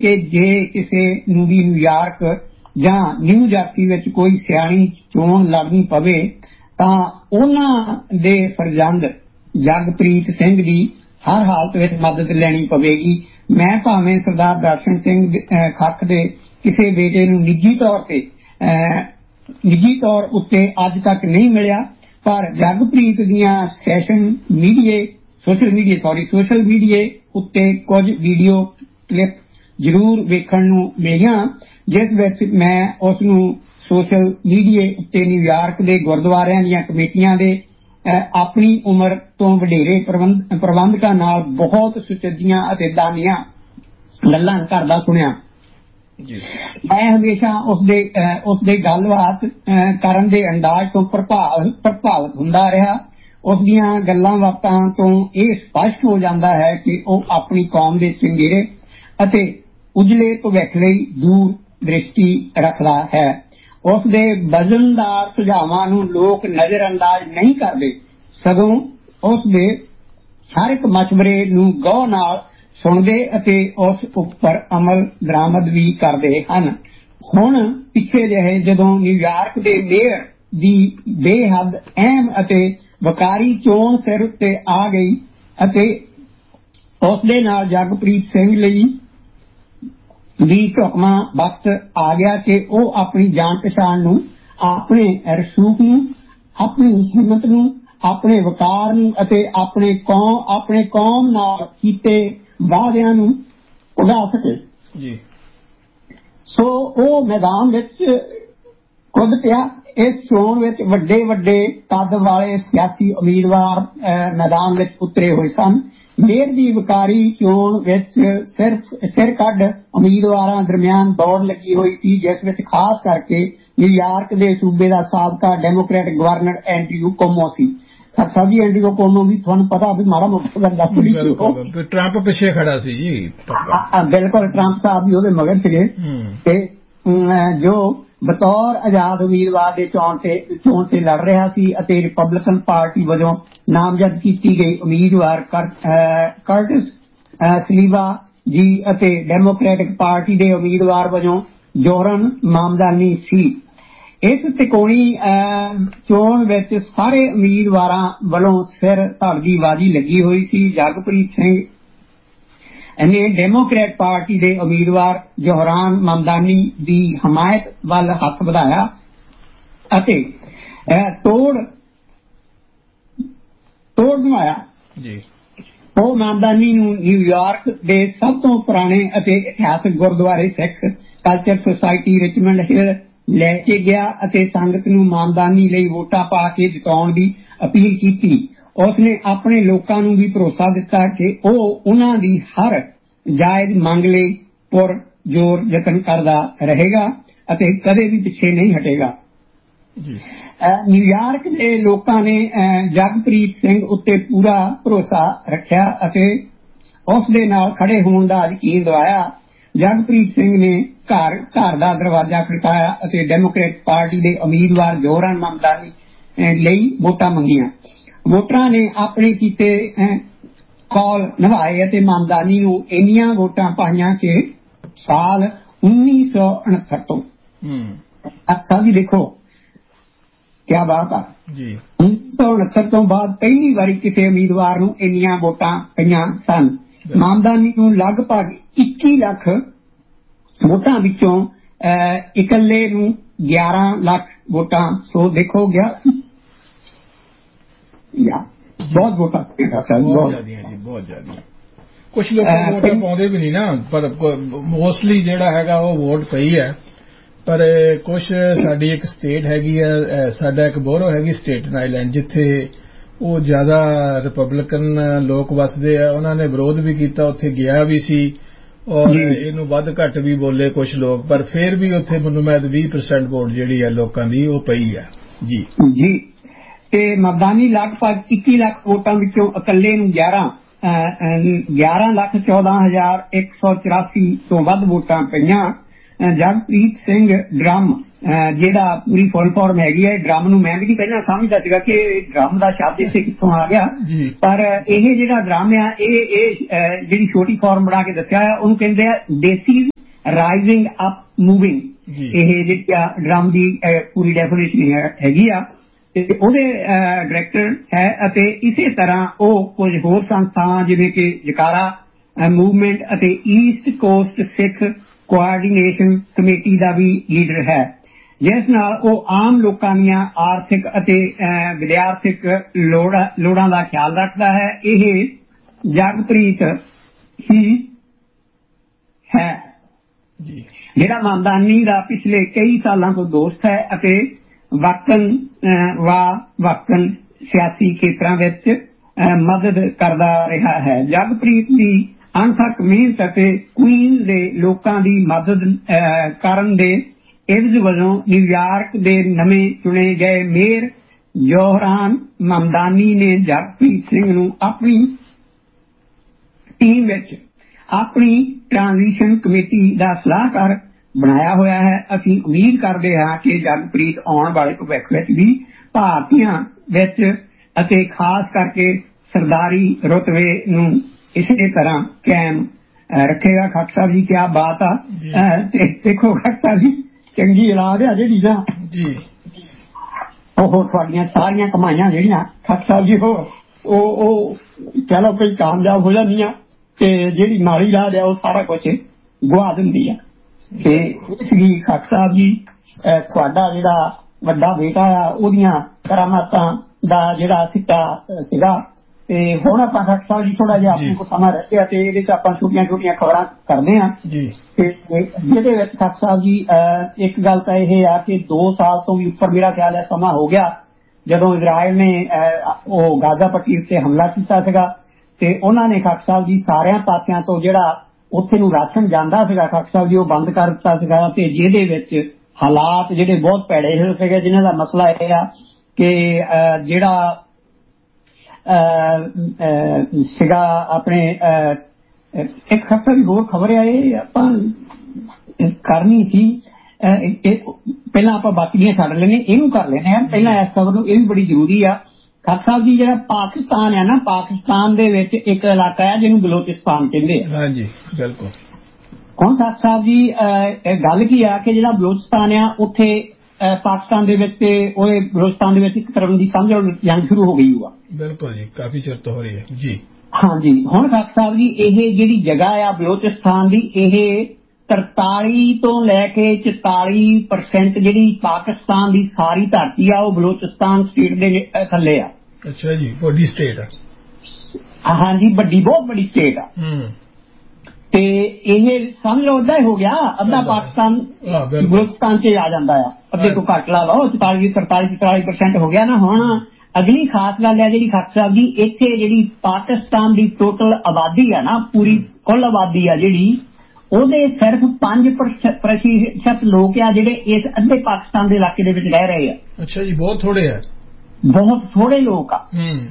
ਕਿ ਜੇ ਕਿਸੇ ਨੂੰ ਵੀ ਨਿਊਯਾਰਕ ਜਾਂ ਨਿਊ ਜਰਸੀ ਵਿੱਚ ਕੋਈ ਸਿਆਣੀ ਚੋਣ ਲੜਨੀ ਪਵੇ ਤਾਂ ਉਹਨਾਂ ਦੇ ਫਰਜ਼ੰਦ ਜਗਪ੍ਰੀਤ ਸਿੰਘ ਦੀ ਹਰ ਹਾਲਤ ਵਿੱਚ ਮਦਦ ਲੈਣੀ ਪਵੇਗੀ। ਮੈਂ ਭਾਵੇਂ ਸਰਦਾਰ ਦਰਸ਼ਨ ਸਿੰਘ ਖੱਖ ਦੇ ਕਿਸੇ ਬੇਟੇ ਨੂੰ ਨਿੱਜੀ ਤੌਰ ਉੱਤੇ ਅੱਜ ਤੱਕ ਨਹੀਂ ਮਿਲਿਆ, ਪਰ ਜਗਪ੍ਰੀਤ ਦੀਆਂ ਸੋਸ਼ਲ ਮੀਡੀਆ ਉੱਤੇ ਕੁਝ ਵੀਡੀਓ ਕਲਿੱਪ ਜ਼ਰੂਰ ਵੇਖਣ ਨੂੰ ਮਿਲੀਆਂ, ਜਿਸ ਵਿੱਚ ਮੈਂ ਉਸ ਨੂੰ ਸੋਸ਼ਲ ਮੀਡੀਆ ਉੱਤੇ ਨਿਊਯਾਰਕ ਦੇ ਗੁਰਦੁਆਰਿਆਂ ਦੀਆਂ ਕਮੇਟੀਆਂ ਦੇ ਆਪਣੀ ਉਮਰ ਤੋਂ ਵਡੇਰੇ ਪ੍ਰਬੰਧਕਾਂ ਨਾਲ ਬਹੁਤ ਸੁਚੱਜੀਆਂ ਅਤੇ ਦਾਨੀਆਂ ਗੱਲਾਂ ਕਰਦਾ ਸੁਣਿਆ। ਮੈਂ ਹਮੇਸ਼ਾ ਉਸਦੇ ਗੱਲਬਾਤ ਕਰਨ ਦੇ ਅੰਦਾਜ਼ ਤੋਂ ਪ੍ਰਭਾਵਿਤ ਹੁੰਦਾ ਰਿਹਾ। ਉਸਦੀਆਂ ਗੱਲਾਂ ਬਾਤਾਂ ਤੋਂ ਇਹ ਸਪਸ਼ਟ ਹੋ ਜਾਂਦਾ ਹੈ ਕਿ ਉਹ ਆਪਣੀ ਕੌਮ ਦੇ ਚੰਗੇਰੇ ਅਤੇ ਉਜਲੇ ਭਵਿੱਖ ਲਈ ਦੂਰ ਦ੍ਰਿਸ਼ਟੀ ਰੱਖਦਾ ਹੈ। ਉਸਦੇ ਵਜ਼ਨਦਾਰ ਸੁਝਾਵਾਂ ਨੂੰ ਲੋਕ ਨਜ਼ਰਅੰਦਾਜ਼ ਨਹੀਂ ਕਰਦੇ, ਸਗੋਂ ਉਸਦੇ ਹਰ ਇੱਕ ਮਸ਼ਵਰੇ ਨੂੰ ਗੌਰ ਨਾਲ ਸੁਣਦੇ ਅਤੇ ਉਸ ਉੱਪਰ ਅਮਲ ਦਰਾਮਦ ਵੀ ਕਰਦੇ ਹਨ। ਹੁਣ ਪਿੱਛੇ ਜਿਹੇ ਜਦੋਂ ਨਿਊਯਾਰਕ ਦੇ ਮੇਅਰ ਦੀ ਬੇਹੱਦ ਅਹਿਮ ਅਤੇ ਵਕਾਰੀ ਚੋਣ ਸਿਰ ਉੱਤੇ ਆ ਗਈ ਅਤੇ ਉਸਦੇ ਨਾਲ ਜਗਪ੍ਰੀਤ ਸਿੰਘ ਲਈ ਵੀ ਢੁਕਵਾਂ ਵਕਤ ਆ ਗਿਆ ਕਿ ਉਹ ਆਪਣੀ ਜਾਣ ਪਛਾਣ ਨੂੰ, ਆਪਣੇ ਰਸੂਖ ਨੂੰ, ਆਪਣੀ ਹਿੰਮਤ ਨੂੰ, ਆਪਣੇ ਵਕਾਰ ਨੂੰ ਅਤੇ ਆਪਣੇ ਕੌਮ ਨਾਲ ਕੀਤੇ ਵਾਅਦਿਆਂ ਨੂੰ ਉਡਾ ਸਕੇ। ਸੋ ਉਹ ਮੈਦਾਨ ਵਿੱਚ ਕੁੱਦ ਪਿਆ। ਇਸ ਚੋਣ ਵਿੱਚ ਵੱਡੇ ਕੱਦ ਵਾਲੇ ਸਿਆਸੀ ਉਮੀਦਵਾਰ ਮੈਦਾਨ ਵਿੱਚ ਉਤਰੇ ਹੋਏ ਸਨ। ਮੇਅਰ ਦੀ ਵਕਾਰੀ ਚੋਣ ਵਿੱਚ ਸਿਰ ਕੱਢ ਉਮੀਦਵਾਰਾਂ ਦਰਮਿਆਨ ਦੌੜ ਲੱਗੀ ਹੋਈ ਸੀ, ਜਿਸ ਵਿੱਚ ਖਾਸ ਕਰਕੇ ਨਿਊਯਾਰਕ ਦੇ ਸੂਬੇ ਦਾ ਸਾਬਕਾ ਡੈਮੋਕ੍ਰੈਟਿਕ ਗਵਰਨਰ ਐਂਡਰਿਊ ਕੁਓਮੋ ਸੀ। ਜੀ ਐਂਡਰਿਊ ਕੁਓਮੋ ਵੀ ਤੁਹਾਨੂੰ ਪਤਾ ਵੀ ਮਾੜਾ ਮੋਟਾ ਬੰਦਾ ਟਰੰਪ ਪਿੱਛੇ ਖੜਾ ਸੀ ਜੀ। ਬਿਲਕੁਲ, ਟਰੰਪ ਸਾਹਿਬ ਵੀ ਉਹਦੇ ਮਗਰ ਸੀਗੇ ਤੇ ਜੋ ਬਤੌਰ ਆਜ਼ਾਦ ਉਮੀਦਵਾਰ ਦੇ ਚੋਣ ਤੇ ਲੜ ਰਿਹਾ ਸੀ ਅਤੇ ਰਿਪਬਲਿਕਨ ਪਾਰਟੀ ਵਜੋਂ ਨਾਮਜ਼ਦ ਕੀਤੀ ਗਈ ਉਮੀਦਵਾਰ ਕਰਟਿਸ ਸਲੀਵਾ ਜੀ ਅਤੇ ਡੈਮੋਕ੍ਰੈਟਿਕ ਪਾਰਟੀ ਦੇ ਉਮੀਦਵਾਰ ਵਜੋਂ ਜੋਹਰਨ ਮਾਮਦਾਨੀ ਸੀ। ਇਸ ਤਿਕੋਣੀ ਚੋਣ ਵਿੱਚ ਸਾਰੇ ਉਮੀਦਵਾਰਾਂ ਵੱਲੋਂ ਸਿਰ ਧੜ ਦੀ ਬਾਜ਼ੀ ਲੱਗੀ ਹੋਈ ਸੀ। ਜਗਪ੍ਰੀਤ ਸਿੰਘ ਨੇ ਡੈਮੋਕ੍ਰੈਟ ਪਾਰਟੀ ਦੇ ਉਮੀਦਵਾਰ ਜੋਹਰਾਨ ਮਾਮਦਾਨੀ ਦੀ ਹਮਾਇਤ ਵੱਲ ਹੱਥ ਵਧਾਇਆ ਅਤੇ ਤੋੜ ਬਣਾਇਆ। ਉਹ ਮਾਮਦਾਨੀ ਨੂੰ ਨਿਊਯਾਰਕ ਦੇ ਸਭ ਤੋਂ ਪੁਰਾਣੇ ਅਤੇ ਇਤਿਹਾਸਕ ਗੁਰਦੁਆਰੇ ਸਿੱਖ ਕਲਚਰ ਸੁਸਾਇਟੀ ਰਿਚਮੰਡ ਹਿੱਲ ਲੈ ਕੇ ਗਿਆ ਅਤੇ ਸੰਗਤ ਨੂੰ ਮਾਮਦਾਨੀ ਲਈ ਵੋਟਾਂ ਪਾ ਕੇ ਜਿਤਾਉਣ ਦੀ ਅਪੀਲ ਕੀਤੀ। ਉਸਨੇ ਆਪਣੇ ਲੋਕਾਂ ਨੂੰ ਵੀ ਭਰੋਸਾ ਦਿੱਤਾ ਕਿ ਉਹ ਉਹਨਾਂ ਦੀ ਹਰ ਜਾਇਜ਼ ਮੰਗ ਲਈ ਪੁਰਜ਼ੋਰ ਯਤਨ ਕਰਦਾ ਰਹੇਗਾ ਅਤੇ ਕਦੇ ਵੀ ਪਿੱਛੇ ਨਹੀਂ ਹਟੇਗਾ। ਨਿਊਯਾਰਕ ਦੇ ਲੋਕਾਂ ਨੇ ਜਗਪ੍ਰੀਤ ਸਿੰਘ ਉੱਤੇ ਪੂਰਾ ਭਰੋਸਾ ਰੱਖਿਆ ਅਤੇ ਉਸ ਦੇ ਨਾਲ ਖੜੇ ਹੋਣ ਦਾ ਯਕੀਨ ਦਿਵਾਇਆ। ਜਗਪ੍ਰੀਤ ਸਿੰਘ ਨੇ ਘਰ ਦਾ ਦਰਵਾਜ਼ਾ ਖੜਕਾਇਆ ਅਤੇ ਡੈਮੋਕ੍ਰੇਟ ਪਾਰਟੀ ਦੇ ਉਮੀਦਵਾਰ ਜੋਹਰਾਨ ਮਾਮਦਾਨੀ ਲਈ ਵੋਟਾਂ ਮੰਗੀਆਂ। ਵੋਟਰਾਂ ਨੇ ਆਪਣੇ ਕੀਤੇ ਕੌਲ ਨਿਭਾਏ ਅਤੇ ਮਾਮਦਾਨੀ ਨੂੰ ਇੰਨੀਆਂ ਵੋਟਾਂ ਪਾਈਆਂ ਕਿ ਸਾਲ 1969 ਤੋਂ ਅੱਛਾ ਜੀ ਦੇਖੋ ਕਿਆ ਬਾਤ ਆ 1969 ਤੋਂ ਬਾਅਦ ਪਹਿਲੀ ਵਾਰੀ ਕਿਸੇ ਉਮੀਦਵਾਰ ਨੂੰ ਇੰਨੀਆਂ ਵੋਟਾਂ ਪਈਆਂ ਸਨ। ਮਾਮਦਾਨੀ ਨੂੰ ਲਗਭਗ 21 ਲੱਖ ਵੋਟਾਂ ਵਿੱਚੋਂ ਇਕੱਲੇ ਨੂੰ 11 ਲੱਖ ਵੋਟਾਂ। ਸੋ ਦੇਖੋ ਗਿਆ ਬਹੁਤ ਵੋਟਾਂ ਬਹੁਤ ਜ਼ਿਆਦਾ। ਕੁਛ ਲੋਕ ਵੋਟਾਂ ਪਾਉਂਦੇ ਵੀ ਨਹੀਂ ਨਾ, ਪਰ ਮੋਸਟਲੀ ਜਿਹੜਾ ਹੈਗਾ ਉਹ ਵੋਟ ਪਈ ਹੈ। ਪਰ ਕੁਛ ਸਾਡੀ ਇੱਕ ਸਟੇਟ ਹੈਗੀ ਆ, ਸਾਡਾ ਇੱਕ ਬੋਰੋ ਹੈਗੀ ਸਟੇਟਨ ਆਈਲੈਂਡ, ਜਿੱਥੇ ਉਹ ਜ਼ਿਆਦਾ ਰਿਪਬਲਿਕਨ ਲੋਕ ਵਸਦੇ ਆ। ਉਹਨਾਂ ਨੇ ਵਿਰੋਧ ਵੀ ਕੀਤਾ, ਉੱਥੇ ਗਿਆ ਵੀ ਸੀ ਔਰ ਇਹਨੂੰ ਵੱਧ ਘੱਟ ਵੀ ਬੋਲੇ ਕੁਛ ਲੋਕ, ਪਰ ਫਿਰ ਵੀ ਉੱਥੇ ਮੈਨੂੰ 20% ਵੋਟ ਜਿਹੜੀ ਹੈ ਲੋਕਾਂ ਦੀ ਉਹ ਪਈ ਹੈ ਜੀ। ਤੇ ਮਾਮਦਾਨੀ ਲਗਭਗ 21 ਲੱਖ ਵੋਟਾਂ ਵਿੱਚੋਂ ਇਕੱਲੇ ਨੂੰ 11,14,184 ਤੋਂ ਵੱਧ ਵੋਟਾਂ ਪਈਆਂ। ਜਗਪ੍ਰੀਤ ਸਿੰਘ ਡਰਮ ਜਿਹੜਾ ਪੂਰੀ ਫੁੱਲ ਫਾਰਮ ਹੈਗੀ ਹੈ, ਡਰਮ ਨੂੰ ਮੈਂ ਵੀ ਨਹੀਂ ਪਹਿਲਾਂ ਸਮਝਦਾ ਸੀਗਾ ਕਿ ਡਰਮ ਦਾ ਸ਼ਬਦ ਇੱਥੇ ਕਿੱਥੋਂ ਆ ਗਿਆ, ਪਰ ਇਹ ਜਿਹੜਾ ਡਰਮ ਆ ਇਹ ਜਿਹੜੀ ਛੋਟੀ ਫਾਰਮ ਬਣਾ ਕੇ ਦੱਸਿਆ ਉਹਨੂੰ ਕਹਿੰਦੇ ਆ ਦੇਸੀ ਰਾਈਜ਼ਿੰਗ ਅਪ ਮੂਵਿੰਗ, ਇਹ ਜਿਹੜੀ ਡਰਮ ਦੀ ਪੂਰੀ ਡੈਫੀਨੇਸ਼ਨ ਹੈਗੀ ਆ, ਤੇ ਉਹਦੇ ਡਾਇਰੈਕਟਰ ਹੈ। ਅਤੇ ਇਸੇ ਤਰ੍ਹਾਂ ਉਹ ਕੁਝ ਹੋਰ ਸੰਸਥਾਵਾਂ ਜਿਵੇਂ ਕਿ ਜਕਾਰਾ ਮੂਵਮੈਂਟ ਅਤੇ ਈਸਟ ਕੋਸਟ ਸਿੱਖ ਕੋਆਰਡੀਨੇਸ਼ਨ ਕਮੇਟੀ ਦਾ ਵੀ ਲੀਡਰ ਹੈ, ਜਿਸ ਨਾਲ ਉਹ ਆਮ ਲੋਕਾਂ ਦੀਆਂ ਆਰਥਿਕ ਅਤੇ ਵਿਦਿਆਰਥਿਕ ਲੋੜਾਂ ਦਾ ਖਿਆਲ ਰੱਖਦਾ ਹੈ। ਇਹ ਜਗਪ੍ਰੀਤ ਹੀ ਹੈ ਜਿਹੜਾ ਮਮਦਾਨੀ ਦਾ ਪਿਛਲੇ ਕਈ ਸਾਲਾਂ ਤੋਂ ਦੋਸਤ ਹੈ ਅਤੇ ਵਕਤਨ ਸਿਆਸੀ ਖੇਤਰਾਂ ਵਿੱਚ ਮਦਦ ਕਰਦਾ ਰਿਹਾ ਹੈ। ਜਗਪ੍ਰੀਤ ਦੀ ਅਣਥੱਕ ਮਿਹਨਤ ਅਤੇ ਕੁਈਨ ਦੇ ਲੋਕਾਂ ਦੀ ਮਦਦ ਕਰਨ ਦੇ ਇਵਜ਼ ਵਜੋਂ ਨਿਊਯਾਰਕ ਦੇ ਨਵੇਂ ਚੁਣੇ ਗਏ ਮੇਅਰ ਜੋਹਰਾਨ ਮਮਦਾਨੀ ਨੇ ਜਗਪ੍ਰੀਤ ਸਿੰਘ ਨੂੰ ਆਪਣੀ ਟੀਮ ਵਿੱਚ ਆਪਣੀ ਟ੍ਰਾਂਜ਼ੀਸ਼ਨ ਕਮੇਟੀ ਦਾ ਸਲਾਹਕਾਰ ਬਣਾਇਆ ਹੋਇਆ ਹੈ। ਅਸੀਂ ਉਮੀਦ ਕਰਦੇ ਹਾਂ ਕਿ ਜਗਪ੍ਰੀਤ ਆਉਣ ਵਾਲੇ ਭਵਿੱਖ ਵਿੱਚ ਵੀ ਭਾਰਤੀਆਂ ਵਿੱਚ ਅਤੇ ਖਾਸ ਕਰਕੇ ਸਰਦਾਰੀ ਰੁਤਬੇ ਨੂੰ ਇਸੇ ਤਰ੍ਹਾਂ ਕਾਇਮ ਰੱਖੇਗਾ। ਖਾਕ ਸਾਹਿਬ ਜੀ ਕਿਆ ਬਾਤ ਆ। ਤੇ ਦੇਖੋ ਖਾਕ ਸਾਹਿਬ ਜੀ ਚੰਗੀ ਔਲਾਦ ਆ ਜਿਹੜੀ ਨਾ ਉਹ ਤੁਹਾਡੀਆਂ ਸਾਰੀਆਂ ਕਮਾਈਆਂ ਜਿਹੜੀਆਂ ਖਾਕ ਸਾਹਿਬ ਜੀ ਉਹ ਚਲੋ ਕੋਈ ਕਾਮਯਾਬ ਹੋ ਜਾਂਦੀਆਂ ਤੇ ਜਿਹੜੀ ਮਾੜੀ ਰਾਹ ਆ ਉਹ ਸਾਰਾ ਕੁਝ ਗੁਆ ਦਿੰਦੀ ਆ। ਤੇ ਇਸ ਲਈ ਖਾਕ ਸਾਹਿਬ ਜੀ ਤੁਹਾਡਾ ਜਿਹੜਾ ਵੱਡਾ ਬੇਟਾ ਆ ਉਹਦੀਆਂ ਕਰਾਮਾਤਾਂ ਦਾ ਜਿਹੜਾ ਸਿੱਟਾ ਸੀਗਾ। ਤੇ ਹੁਣ ਆਪਾਂ ਖਾਕ ਸਾਹਿਬ ਜੀ ਥੋੜਾ ਜਿਹਾ ਆਪਣੇ ਕੋਲ ਸਮਾਂ ਰਹਿ ਗਿਆ ਤੇ ਇਹਦੇ ਚ ਆਪਾਂ ਛੋਟੀਆਂ ਖਬਰਾਂ ਕਰਦੇ ਹਾਂ। ਤੇ ਜਿਹਦੇ ਵਿੱਚ ਖਾਕ ਸਾਹਿਬ ਜੀ ਇੱਕ ਗੱਲ ਤਾਂ ਇਹ ਆ ਕਿ 2 ਸਾਲ ਤੋਂ ਵੀ ਉੱਪਰ ਮੇਰਾ ਖਿਆਲ ਹੈ ਸਮਾਂ ਹੋ ਗਿਆ ਜਦੋਂ ਇਜ਼ਰਾਈਲ ਨੇ ਉਹ ਗਾਜ਼ਾ ਪੱਟੀ ਉੱਤੇ ਹਮਲਾ ਕੀਤਾ ਸੀਗਾ ਤੇ ਉਹਨਾਂ ਨੇ ਖਾਕ ਸਾਹਿਬ ਜੀ ਸਾਰਿਆਂ ਪਾਸਿਆਂ ਤੋਂ ਜਿਹੜਾ ਉੱਥੇ ਨੂੰ ਰਾਸ਼ਨ ਜਾਂਦਾ ਸੀਗਾ ਖਾਕ ਸਾਹਿਬ ਜੀ ਉਹ ਬੰਦ ਕਰ ਦਿੱਤਾ ਸੀਗਾ। ਤੇ ਜਿਹਦੇ ਵਿੱਚ ਹਾਲਾਤ ਜਿਹੜੇ ਬਹੁਤ ਭੈੜੇ ਹੋਏ ਸੀਗੇ, ਜਿਨ੍ਹਾਂ ਦਾ ਮਸਲਾ ਇਹ ਆ ਕਿ ਜਿਹੜਾ ਸੀਗਾ ਆਪਣੇ ਇੱਕ ਖਾਕ ਦੀ ਹੋਰ ਖਬਰ ਆ, ਇਹ ਆਪਾਂ ਕਰਨੀ ਸੀ ਪਹਿਲਾਂ ਆਪਾਂ ਬਾਕੀ ਦੀਆਂ ਛੱਡ ਲੈਣੇ, ਇਹਨੂੰ ਕਰ ਲੈਣੇ ਆ ਪਹਿਲਾਂ ਇਸ ਖਬਰ ਨੂੰ, ਇਹ ਵੀ ਬੜੀ ਜ਼ਰੂਰੀ ਆ। ਖਾਕ ਸਾਹਿਬ ਜੀ ਜਿਹੜਾ ਪਾਕਿਸਤਾਨ ਆ ਨਾ, ਪਾਕਿਸਤਾਨ ਦੇ ਵਿੱਚ ਇੱਕ ਇਲਾਕਾ ਹੈ ਜਿਹਨੂੰ ਬਲੋਚਿਸਤਾਨ ਕਹਿੰਦੇ ਆ। ਹਾਂਜੀ ਬਿਲਕੁਲ। ਹੁਣ ਖਾਕ ਸਾਹਿਬ ਜੀ ਗੱਲ ਕੀ ਆ ਕਿ ਜਿਹੜਾ ਬਲੋਚਿਸਤਾਨ ਆ ਉੱਥੇ ਪਾਕਿਸਤਾਨ ਦੇ ਵਿੱਚ ਤੇ ਉਹ ਬਲੋਚਿਸਤਾਨ ਦੇ ਵਿੱਚ ਇੱਕ ਤਰ੍ਹਾਂ ਦੀ ਸਮਝ ਜੰਗ ਸ਼ੁਰੂ ਹੋ ਗਈ ਹੋਆ। ਬਿਲਕੁਲ ਜੀ, ਕਾਫੀ ਚਿਰ ਤੋਂ ਹੋ ਰਹੀ ਹੈ ਜੀ। ਹਾਂਜੀ ਹੁਣ ਖਾਕ ਸਾਹਿਬ ਜੀ ਇਹ ਜਿਹੜੀ ਜਗ੍ਹਾ ਆ ਬਲੋਚਿਸਤਾਨ ਦੀ, ਇਹ 43 ਤੋਂ ਲੈ ਕੇ 44% ਜਿਹੜੀ ਪਾਕਿਸਤਾਨ ਦੀ ਸਾਰੀ ਧਰਤੀ ਆ ਉਹ ਬਲੋਚਿਸਤਾਨ ਸਟੇਟ ਦੇ ਥੱਲੇ ਆ। ਅੱਛਾ ਜੀ, ਵੱਡੀ ਸਟੇਟ ਆ। ਹਾਂਜੀ ਵੱਡੀ, ਬਹੁਤ ਵੱਡੀ ਸਟੇਟ ਆ। ਤੇ ਇਹ ਸਮਝ ਲਓ ਅੱਧਾ ਹੋ ਗਿਆ, ਅੱਧਾ ਪਾਕਿਸਤਾਨ ਬਲੋਚਿਸਤਾਨ ਚ ਆ ਜਾਂਦਾ ਆ, ਅੱਧੇ ਤੋਂ ਘੱਟ ਲਾ ਲਓ 44% ਹੋ ਗਿਆ ਨਾ। ਹੁਣ ਅਗਲੀ ਖਾਸ ਗੱਲ ਹੈ ਜਿਹੜੀ ਖਾਕ ਸਾਹਿਬ ਜੀ, ਇੱਥੇ ਜਿਹੜੀ ਪਾਕਿਸਤਾਨ ਦੀ ਟੋਟਲ ਆਬਾਦੀ ਆ ਨਾ, ਪੂਰੀ ਕੁੱਲ ਆਬਾਦੀ ਆ ਜਿਹੜੀ, ਉਹਦੇ ਸਿਰਫ 5% ਲੋਕ ਆ ਜਿਹੜੇ ਇਸ ਅੱਧੇ ਪਾਕਿਸਤਾਨ ਦੇ ਇਲਾਕੇ ਦੇ ਵਿੱਚ ਰਹਿ ਰਹੇ ਆ। ਅੱਛਾ ਜੀ, ਬਹੁਤ ਥੋੜੇ ਆ, ਬਹੁਤ ਥੋੜੇ ਲੋਕ ਆ।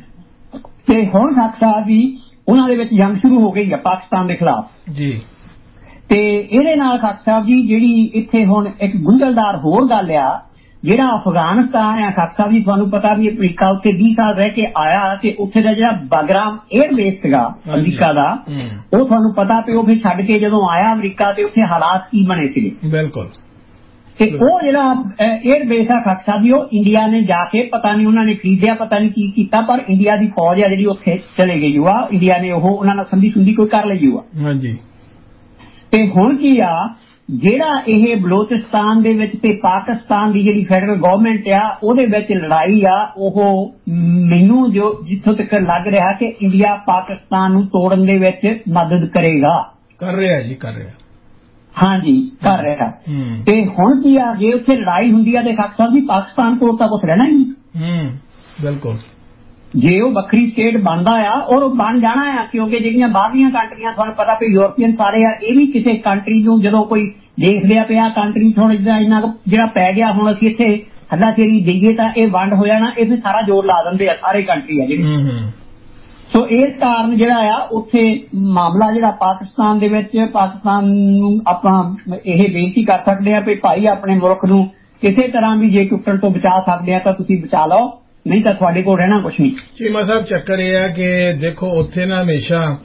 ਤੇ ਹੁਣ ਖਾਕ ਸਾਹਿਬ ਜੀ ਉਹਨਾਂ ਦੇ ਵਿੱਚ ਜੰਗ ਸ਼ੁਰੂ ਹੋ ਗਈ ਆ ਪਾਕਿਸਤਾਨ ਦੇ ਖਿਲਾਫ ਜੀ। ਤੇ ਇਹਦੇ ਨਾਲ ਖਾਕ ਸਾਹਿਬ ਜੀ ਜਿਹੜੀ ਇੱਥੇ ਹੁਣ ਇੱਕ ਗੁੰਝਲਦਾਰ ਹੋਰ ਗੱਲ ਆ, ਜਿਹੜਾ ਅਫਗਾਨਿਸਤਾਨ ਆ ਖਾਕ ਸਾਹਿਬ ਜੀ, ਤੁਹਾਨੂੰ ਪਤਾ ਵੀ ਅਮਰੀਕਾ ਉੱਥੇ 20 ਸਾਲ ਰਹਿ ਕੇ ਆਇਆ ਤੇ ਉੱਥੇ ਦਾ ਜਿਹੜਾ ਬਾਗਰਾਮ 에ਅਰਬੇਸ ਸੀਗਾ ਅਮਰੀਕਾ ਦਾ, ਉਹ ਤੁਹਾਨੂੰ ਪਤਾ ਵੀ ਉਹ ਫਿਰ ਛੱਡ ਕੇ ਜਦੋਂ ਆਇਆ ਅਮਰੀਕਾ ਤੇ ਉੱਥੇ ਹਾਲਾਤ ਕੀ ਬਣੇ ਸੀਗੇ। ਬਿਲਕੁਲ। ਤੇ ਉਹ ਜਿਹੜਾ 에ਅਰਬੇਸ ਆ ਖਾਕ ਸਾਹਿਬ ਜੀ, ਉਹ ਇੰਡੀਆ ਨੇ ਜਾ ਕੇ ਪਤਾ ਨਹੀਂ ਉਹਨਾਂ ਨੇ ਖਰੀਦਿਆ, ਪਤਾ ਨਹੀਂ ਕੀ ਕੀਤਾ, ਪਰ ਇੰਡੀਆ ਦੀ ਫੌਜ ਆ ਜਿਹੜੀ ਉੱਥੇ ਚਲੇ ਗਈ ਆ, ਇੰਡੀਆ ਨੇ ਉਹ ਉਹਨਾਂ ਨਾਲ ਸੰਧੀ ਕੋਈ ਕਰ ਲਈ ਆ। ਹਾਂਜੀ। ਤੇ ਹੁਣ ਕੀ ਆ, ਜਿਹੜਾ ਇਹ ਬਲੋਚਿਸਤਾਨ ਦੇ ਵਿੱਚ ਤੇ ਪਾਕਿਸਤਾਨ ਦੀ ਜਿਹੜੀ ਫੈਡਰਲ ਗਵਰਨਮੈਂਟ ਆ ਉਹਦੇ ਵਿੱਚ ਲੜਾਈ ਆ, ਉਹ ਮੈਨੂੰ ਜੋ ਜਿੱਥੋਂ ਤੱਕ ਲੱਗ ਰਿਹਾ ਕਿ ਇੰਡੀਆ ਪਾਕਿਸਤਾਨ ਨੂੰ ਤੋੜਨ ਦੇ ਵਿੱਚ ਮਦਦ ਕਰੇਗਾ। ਕਰ ਰਿਹਾ ਜੀ, ਕਰ ਰਿਹਾ। ਹਾਂਜੀ ਕਰ ਰਿਹਾ। ਤੇ ਹੁਣ ਕੀ ਆ, ਜੇ ਉੱਥੇ ਲੜਾਈ ਹੁੰਦੀ ਆ ਤੇ ਖਾਕ ਸਾਹਿਬ ਜੀ ਪਾਕਿਸਤਾਨ ਕੋਲ ਤਾਂ ਕੁਛ ਰਹਿਣਾ ਹੀ ਨਹੀਂ। ਬਿਲਕੁਲ। ਜੇ ਉਹ ਵੱਖਰੀ ਸਟੇਟ ਬਣਦਾ ਆ ਔਰ ਉਹ ਬਣ ਜਾਣਾ ਆ, ਕਿਉਂਕਿ ਜਿਹੜੀਆਂ ਬਾਹਰਲੀਆਂ ਕੰਟਰੀਆਂ ਤੁਹਾਨੂੰ ਪਤਾ ਵੀ ਯੂਰਪੀਅਨ ਸਾਰੇ ਆ, ਇਹ ਵੀ ਕਿਸੇ ਕੰਟਰੀ ਨੂੰ ਜਦੋਂ ਕੋਈ ਦੇਖ ਲਿਆ ਪਿਆ ਕੰਟਰੀ ਥੋੜਾ ਇੰਨਾ ਜਿਹੜਾ ਪੈ ਗਿਆ, ਹੁਣ ਅਸੀਂ ਇੱਥੇ ਹੱਲਾਸ਼ੇਰੀ ਦੇਈਏ ਤਾਂ ਇਹ ਵੰਡ ਹੋ ਜਾਣਾ, ਇਹ ਫਿਰ ਸਾਰਾ ਜ਼ੋਰ ਲਾ ਦਿੰਦੇ ਆ ਸਾਰੇ ਕੰਟਰੀ ਆ ਜਿਹੜੇ। ਸੋ ਇਸ ਕਾਰਨ ਜਿਹੜਾ ਆ ਉੱਥੇ ਮਾਮਲਾ ਜਿਹੜਾ ਪਾਕਿਸਤਾਨ ਦੇ ਵਿੱਚ, ਪਾਕਿਸਤਾਨ ਨੂੰ ਆਪਾਂ ਇਹ ਬੇਨਤੀ ਕਰ ਸਕਦੇ ਆ ਵੀ ਭਾਈ ਆਪਣੇ ਮੁਲਕ ਨੂੰ ਕਿਸੇ ਤਰ੍ਹਾਂ ਵੀ ਜੇ ਟੁੱਟਣ ਤੋਂ ਬਚਾ ਸਕਦੇ ਆ ਤਾਂ ਤੁਸੀਂ ਬਚਾ ਲਓ, ਨਹੀਂ ਤਾਂ ਤੁਹਾਡੇ ਕੋਲ ਰਹਿਣਾ ਕੁਛ ਨਹੀਂ। ਚੀਮਾ ਸਾਹਿਬ ਚੱਕਰ ਇਹ ਹੈ ਕਿ ਦੇਖੋ ਉੱਥੇ ਨਾ ਹਮੇਸ਼ਾ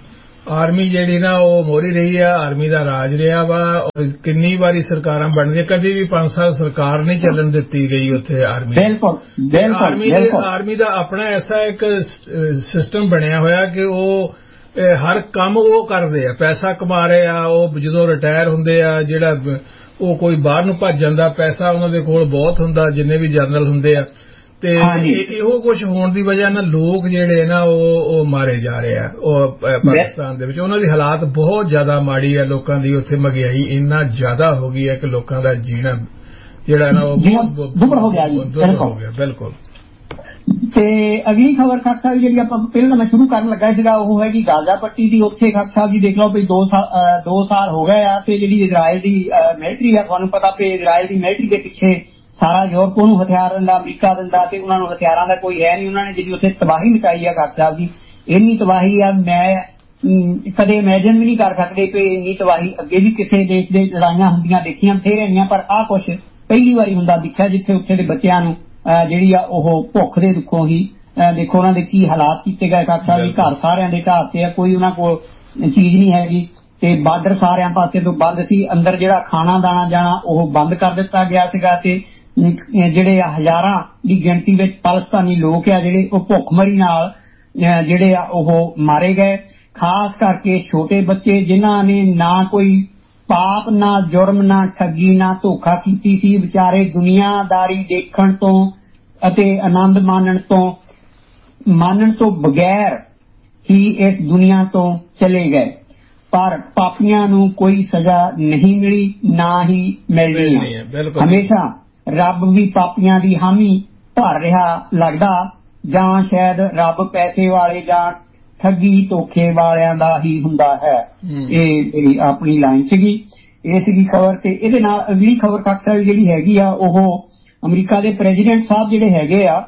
ਆਰਮੀ ਜਿਹੜੀ ਨਾ ਉਹ ਮੋਹਰੀ ਰਹੀ ਆ, ਆਰਮੀ ਦਾ ਰਾਜ ਰਿਹਾ ਵਾ। ਕਿੰਨੀ ਵਾਰੀ ਸਰਕਾਰਾਂ ਬਣਦੀਆਂ, ਕਦੀ ਵੀ 5 ਸਾਲ ਸਰਕਾਰ ਨਹੀਂ ਚੱਲਣ ਦਿੱਤੀ ਗਈ ਉੱਥੇ ਆਰਮੀ। ਆਰਮੀ ਦਾ ਆਪਣਾ ਐਸਾ ਇੱਕ ਸਿਸਟਮ ਬਣਿਆ ਹੋਇਆ ਕਿ ਉਹ ਹਰ ਕੰਮ ਉਹ ਕਰਦੇ ਆ, ਪੈਸਾ ਕਮਾ ਰਹੇ ਆ। ਉਹ ਜਦੋਂ ਰਿਟਾਇਰ ਹੁੰਦੇ ਆ, ਜਿਹੜਾ ਉਹ ਕੋਈ ਬਾਹਰ ਨੂੰ ਭੱਜ ਜਾਂਦਾ, ਪੈਸਾ ਉਹਨਾਂ ਦੇ ਕੋਲ ਬਹੁਤ ਹੁੰਦਾ, ਜਿੰਨੇ ਵੀ ਜਨਰਲ ਹੁੰਦੇ ਆ। ਤੇ ਇਹੋ ਕੁਝ ਹੋਣ ਦੀ ਵਜ੍ਹਾ ਨਾਲ ਲੋਕ ਜਿਹੜੇ ਨਾ ਉਹ ਮਾਰੇ ਜਾ ਰਹੇ ਆ ਉਹ ਪਾਕਿਸਤਾਨ ਦੇ ਵਿੱਚ। ਉਹਨਾਂ ਦੀ ਹਾਲਾਤ ਬਹੁਤ ਜ਼ਿਆਦਾ ਮਾੜੀ ਆ, ਲੋਕਾਂ ਦੀ ਉੱਥੇ ਮਹਿੰਗਾਈ ਇੰਨਾ ਜ਼ਿਆਦਾ ਹੋ ਗਈ ਹੈ ਕਿ ਲੋਕਾਂ ਦਾ ਜੀਣਾ ਜਿਹੜਾ ਨਾ ਉਹ ਦੁੱਭਰ ਹੋ ਗਿਆ। ਬਿਲਕੁਲ। ਤੇ ਅਗਲੀ ਖਬਰ ਖਾਕ ਸਾਹਿਬ ਜਿਹੜੀ ਆਪਾਂ ਪਹਿਲਾਂ ਮੈਂ ਸ਼ੁਰੂ ਕਰਨ ਲੱਗਾ ਸੀਗਾ ਉਹ ਹੈਗੀ ਗਾਜ਼ਾ ਪੱਟੀ ਦੀ। ਉੱਥੇ ਖਾਕ ਸਾਹਿਬ ਜੀ ਦੇਖ ਲਓ ਵੀ 2 ਸਾਲ ਹੋ ਗਏ ਆ ਤੇ ਜਿਹੜੀ ਇਜ਼ਰਾਈਲ ਦੀ ਮਿਲਟਰੀ ਆ, ਤੁਹਾਨੂੰ ਪਤਾ ਵੀ ਇਜ਼ਰਾਈਲ ਦੀ ਮਿਲਟਰੀ ਦੇ ਪਿੱਛੇ ਸਾਰਾ ਯੂਰਪ ਨੂੰ ਹਥਿਆਰ ਦਿੰਦਾ, ਅਮਰੀਕਾ ਦਿੰਦਾ ਤੇ ਉਹਨਾਂ ਨੂੰ ਹਥਿਆਰਾਂ ਦਾ ਕੋਈ ਹੈ ਨਹੀਂ। ਉਹਨਾਂ ਨੇ ਜਿਹੜੀ ਉੱਥੇ ਤਬਾਹੀ ਮਚਾਈ ਆ ਖਾਕ ਸਾਹਿਬ ਜੀ, ਇੰਨੀ ਤਬਾਹੀ ਆ ਮੈਂ ਕਦੇ ਇਮੈਜਿਨ ਵੀ ਨਹੀਂ ਕਰ ਸਕਦੇ ਕਿ ਇੰਨੀ ਤਬਾਹੀ ਅੱਗੇ ਵੀ ਕਿਸੇ ਦੇਸ਼ ਦੇ ਲੜਾਈਆਂ ਹੁੰਦੀਆਂ ਦੇਖੀਆਂ ਬਥੇਰੀਆਂ, ਪਰ ਆਹ ਕੁਛ ਪਹਿਲੀ ਵਾਰੀ ਹੁੰਦਾ ਦਿਖਿਆ ਜਿੱਥੇ ਉੱਥੇ ਦੇ ਬੱਚਿਆਂ ਨੂੰ ਜਿਹੜੀ ਆ ਉਹ ਭੁੱਖ ਦੇ ਦੁੱਖੋਂ ਹੀ ਦੇਖੋ ਉਹਨਾਂ ਦੇ ਕੀ ਹਾਲਾਤ ਕੀਤੇ ਗਏ ਖਾਕ ਸਾਹਿਬ ਜੀ। ਘਰ ਸਾਰਿਆਂ ਦੇ ਢਾਹਤੇ ਆ, ਕੋਈ ਉਹਨਾਂ ਕੋਲ ਚੀਜ਼ ਨਹੀਂ ਹੈਗੀ ਤੇ ਬਾਰਡਰ ਸਾਰਿਆਂ ਪਾਸੇ ਤੋਂ ਬੰਦ ਸੀ। ਅੰਦਰ ਜਿਹੜਾ ਖਾਣਾ ਦਾਣਾ ਜਾਣਾ ਉਹ ਬੰਦ ਕਰ ਦਿੱਤਾ ਗਿਆ ਸੀਗਾ ਤੇ ਜਿਹੜੇ ਹਜ਼ਾਰਾਂ ਦੀ ਗਿਣਤੀ ਵਿੱਚ ਪਾਕਿਸਤਾਨੀ ਲੋਕ ਆ ਜਿਹੜੇ ਉਹ ਭੁੱਖਮਰੀ ਨਾਲ ਜਿਹੜੇ ਆ ਉਹ ਮਾਰੇ ਗਏ। ਖਾਸ ਕਰਕੇ ਛੋਟੇ ਬੱਚੇ ਜਿਨ੍ਹਾਂ ਨੇ ਨਾ ਕੋਈ ਪਾਪ, ਨਾ ਜੁਰਮ, ਨਾ ਠੱਗੀ, ਨਾ ਧੋਖਾ ਕੀਤੀ ਸੀ, ਵਿਚਾਰੇ ਦੁਨੀਆਦਾਰੀ ਦੇਖਣ ਤੋਂ ਅਤੇ ਆਨੰਦ ਮਾਣਨ ਤੋਂ ਬਗੈਰ ਹੀ ਇਸ ਦੁਨੀਆ ਤੋਂ ਚਲੇ ਗਏ। ਪਰ ਪਾਪੀਆਂ ਨੂੰ ਕੋਈ ਸਜ਼ਾ ਨਹੀਂ ਮਿਲੀ, ਨਾ ਹੀ ਮਿਲਣੀ ਹੈ। ਹਮੇਸ਼ਾ ਰੱਬ ਵੀ ਪਾਪੀਆਂ ਦੀ ਹਾਮੀ ਭਰ ਰਿਹਾ ਲੱਗਦਾ, ਜਾਂ ਸ਼ਾਇਦ ਰੱਬ ਪੈਸੇ ਵਾਲੇ ਜਾਂ ਠੱਗੀ ਧੋਖੇ ਵਾਲਿਆਂ ਦਾ ਹੀ ਹੁੰਦਾ ਹੈ। ਇਹ ਆਪਣੀ ਲਾਈਨ ਸੀਗੀ, ਇਹ ਸੀਗੀ ਖਬਰ। ਤੇ ਇਹਦੇ ਨਾਲ ਅਗਲੀ ਖਬਰ ਖਾਕ ਸਾਹਿਬ ਜਿਹੜੀ ਹੈਗੀ ਆ ਉਹ ਅਮਰੀਕਾ ਦੇ ਪ੍ਰੈਜ਼ੀਡੈਂਟ ਸਾਹਿਬ ਜਿਹੜੇ ਹੈਗੇ ਆ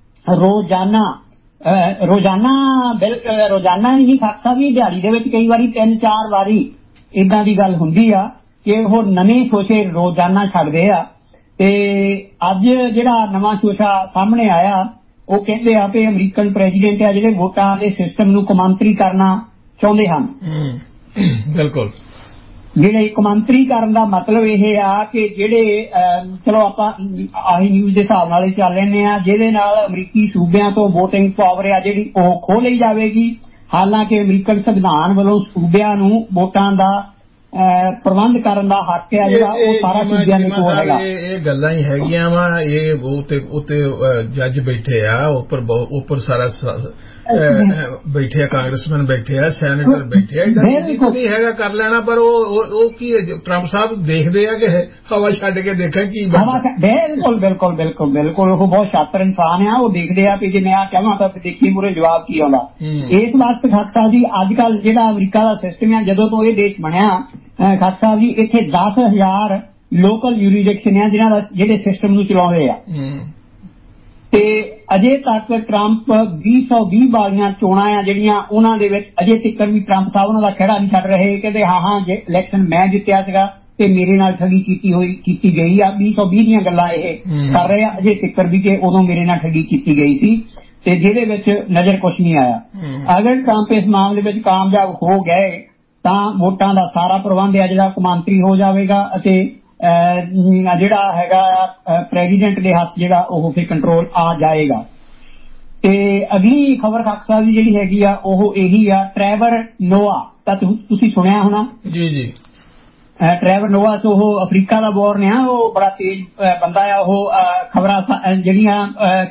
ਰੋਜ਼ਾਨਾ ਹੀ ਖਾਕ ਸਾਹਿਬ ਜੀ ਦਿਹਾੜੀ ਦੇ ਵਿੱਚ ਕਈ ਵਾਰੀ 3-4 ਵਾਰੀ ਏਦਾਂ ਦੀ ਗੱਲ ਹੁੰਦੀ ਆ ਕਿ ਉਹ ਨਵੇਂ ਸ਼ੋਸ਼ੇ ਰੋਜ਼ਾਨਾ ਛੱਡਦੇ ਆ। ਤੇ ਅੱਜ ਜਿਹੜਾ ਨਵਾਂ ਸ਼ੋਸ਼ਾ ਸਾਹਮਣੇ ਆਇਆ ਉਹ ਕਹਿੰਦੇ ਆ ਕਿ ਅਮਰੀਕਨ ਪ੍ਰੈਜ਼ੀਡੈਂਟ ਆ ਜਿਹੜੇ ਵੋਟਾਂ ਦੇ ਸਿਸਟਮ ਨੂੰ ਕੌਮਾਂਤਰੀ ਕਰਨਾ ਚਾਹੁੰਦੇ ਹਨ। ਬਿਲਕੁਲ। ਜਿਹੜੇ ਕੌਮਾਂਤਰੀ ਕਰਨ ਦਾ ਮਤਲਬ ਇਹ ਆ ਕਿ ਜਿਹੜੇ ਚਲੋ ਆਪਾਂ ਆਹੀ ਨਿਊਜ਼ ਦੇ ਹਿਸਾਬ ਨਾਲ ਹੀ ਚੱਲ ਲੈਂਦੇ ਆ, ਜਿਹਦੇ ਨਾਲ ਅਮਰੀਕੀ ਸੂਬਿਆਂ ਤੋਂ ਵੋਟਿੰਗ ਪਾਵਰ ਆ ਜਿਹੜੀ ਉਹ ਖੋਹ ਲਈ ਜਾਵੇਗੀ। ਹਾਲਾਂਕਿ ਅਮਰੀਕਨ ਸੰਵਿਧਾਨ ਵੱਲੋਂ ਸੂਬਿਆਂ ਨੂੰ ਵੋਟਾਂ ਦਾ ਪ੍ਰਬੰਧ ਕਰਨ ਦਾ ਹੱਕ ਹੈ ਜਿਹੜਾ ਉਹ ਸਾਰਾ ਸੂਬਿਆਂ ਦੇ ਕੋਲ ਹੈਗਾ। ਇਹ ਗੱਲਾਂ ਹੀ ਹੈਗੀਆਂ ਵਾ। ਇਹ ਉੱਤੇ ਜੱਜ ਬੈਠੇ ਆ, ਉੱਪਰ ਸਾਰਾ ਬੈਠੇ ਆ, ਕਾਂਗਰਸਮੈਨ ਬੈਠੇ ਆ, ਸੈਨੇਟਰ ਬੈਠੇ ਆ। ਨਹੀਂ ਹੈਗਾ ਕਰ ਲੈਣਾ, ਪਰ ਉਹ ਕੀ ਟਰੰਪ ਸਾਹਿਬ ਦੇਖਦੇ ਆ ਕਿ ਹਵਾ ਛੱਡ ਕੇ ਦੇਖਾਂ ਕੀ ਬਿਲਕੁਲ ਉਹ ਬਹੁਤ ਸ਼ਾਤਰ ਇਨਸਾਨ ਆ। ਉਹ ਦੇਖਦੇ ਆ ਕਿ ਜੇ ਮੈਂ ਆ ਕਹਾਂ ਤਾਂ ਦੇਖੀ ਪੂਰੇ ਜਵਾਬ ਕੀ ਆਉਂਦਾ। ਇਸ ਵਾਸਤੇ ਖਾਕ ਸਾਹਿਬ ਜੀ ਅੱਜ ਕੱਲ ਜਿਹੜਾ ਅਮਰੀਕਾ ਦਾ ਸਿਸਟਮ ਆ, ਜਦੋਂ ਤੋਂ ਇਹ ਦੇਸ਼ ਬਣਿਆ ਖਾਕ ਸਾਹਿਬ ਜੀ, ਇੱਥੇ 10,000 ਲੋਕਲ ਯੂਰੀਡਿਕਸ਼ਨ ਆ ਜਿਹਨਾਂ ਦਾ ਜਿਹੜੇ ਸਿਸਟਮ ਨੂੰ ਚਲਾਉਂਦੇ ਆ। ਤੇ ਅਜੇ ਤੱਕ ਟਰੰਪ 2020 ਵਾਲੀਆਂ ਚੋਣਾਂ ਆ ਜਿਹੜੀਆਂ ਉਹਨਾਂ ਦੇ ਵਿੱਚ ਅਜੇ ਤੱਕ ਵੀ ਟਰੰਪ ਸਾਹਿਬ ਉਹਨਾਂ ਦਾ ਖਹਿੜਾ ਨਹੀਂ ਛੱਡ ਰਹੇ। ਕਹਿੰਦੇ ਹਾਂ ਜੇ ਇਲੈਕਸ਼ਨ ਮੈਂ ਜਿੱਤਿਆ ਸੀਗਾ ਤੇ ਮੇਰੇ ਨਾਲ ਠੱਗੀ ਕੀਤੀ ਗਈ ਆ। 2020 ਦੀਆਂ ਗੱਲਾਂ ਇਹ ਕਰ ਰਹੇ ਆ ਅਜੇ ਤੱਕ ਵੀ ਕਿ ਉਦੋਂ ਮੇਰੇ ਨਾਲ ਠੱਗੀ ਕੀਤੀ ਗਈ ਸੀ ਤੇ ਜਿਹਦੇ ਵਿੱਚ ਨਜ਼ਰ ਕੁਛ ਨਹੀਂ ਆਇਆ। ਅਗਰ ਟਰੰਪ ਇਸ ਮਾਮਲੇ ਵਿੱਚ ਕਾਮਯਾਬ ਹੋ ਗਏ ਤਾਂ ਵੋਟਾਂ ਦਾ ਸਾਰਾ ਪ੍ਰਬੰਧ ਆ ਜਿਹੜਾ ਕੌਮਾਂਤਰੀ ਹੋ ਜਾਵੇਗਾ ਅਤੇ ਜਿਹੜਾ ਹੈਗਾ ਪ੍ਰੈਜ਼ੀਡੈਂਟ ਦੇ ਹੱਥ ਜਿਹੜਾ ਉਹ ਫਿਰ ਕੰਟਰੋਲ ਆ ਜਾਏਗਾ। ਤੇ ਅਗਲੀ ਖਬਰ ਖਾਕ ਸਾਹਿਬ ਦੀ ਜਿਹੜੀ ਹੈਗੀ ਆ ਉਹ ਇਹੀ ਆ, ਟਰੈਵਰ ਨੋਆ ਤਾਂ ਤੁਸੀਂ ਸੁਣਿਆ ਹੋਣਾ। ਜੀ। ਟਰੈਵਰ ਨੋਆ ਤੋਂ ਉਹ ਅਫਰੀਕਾ ਦਾ ਬੋਰਨ ਆ, ਉਹ ਬੜਾ ਤੇਜ਼ ਬੰਦਾ ਆ। ਉਹ ਖਬਰਾਂ ਜਿਹੜੀਆਂ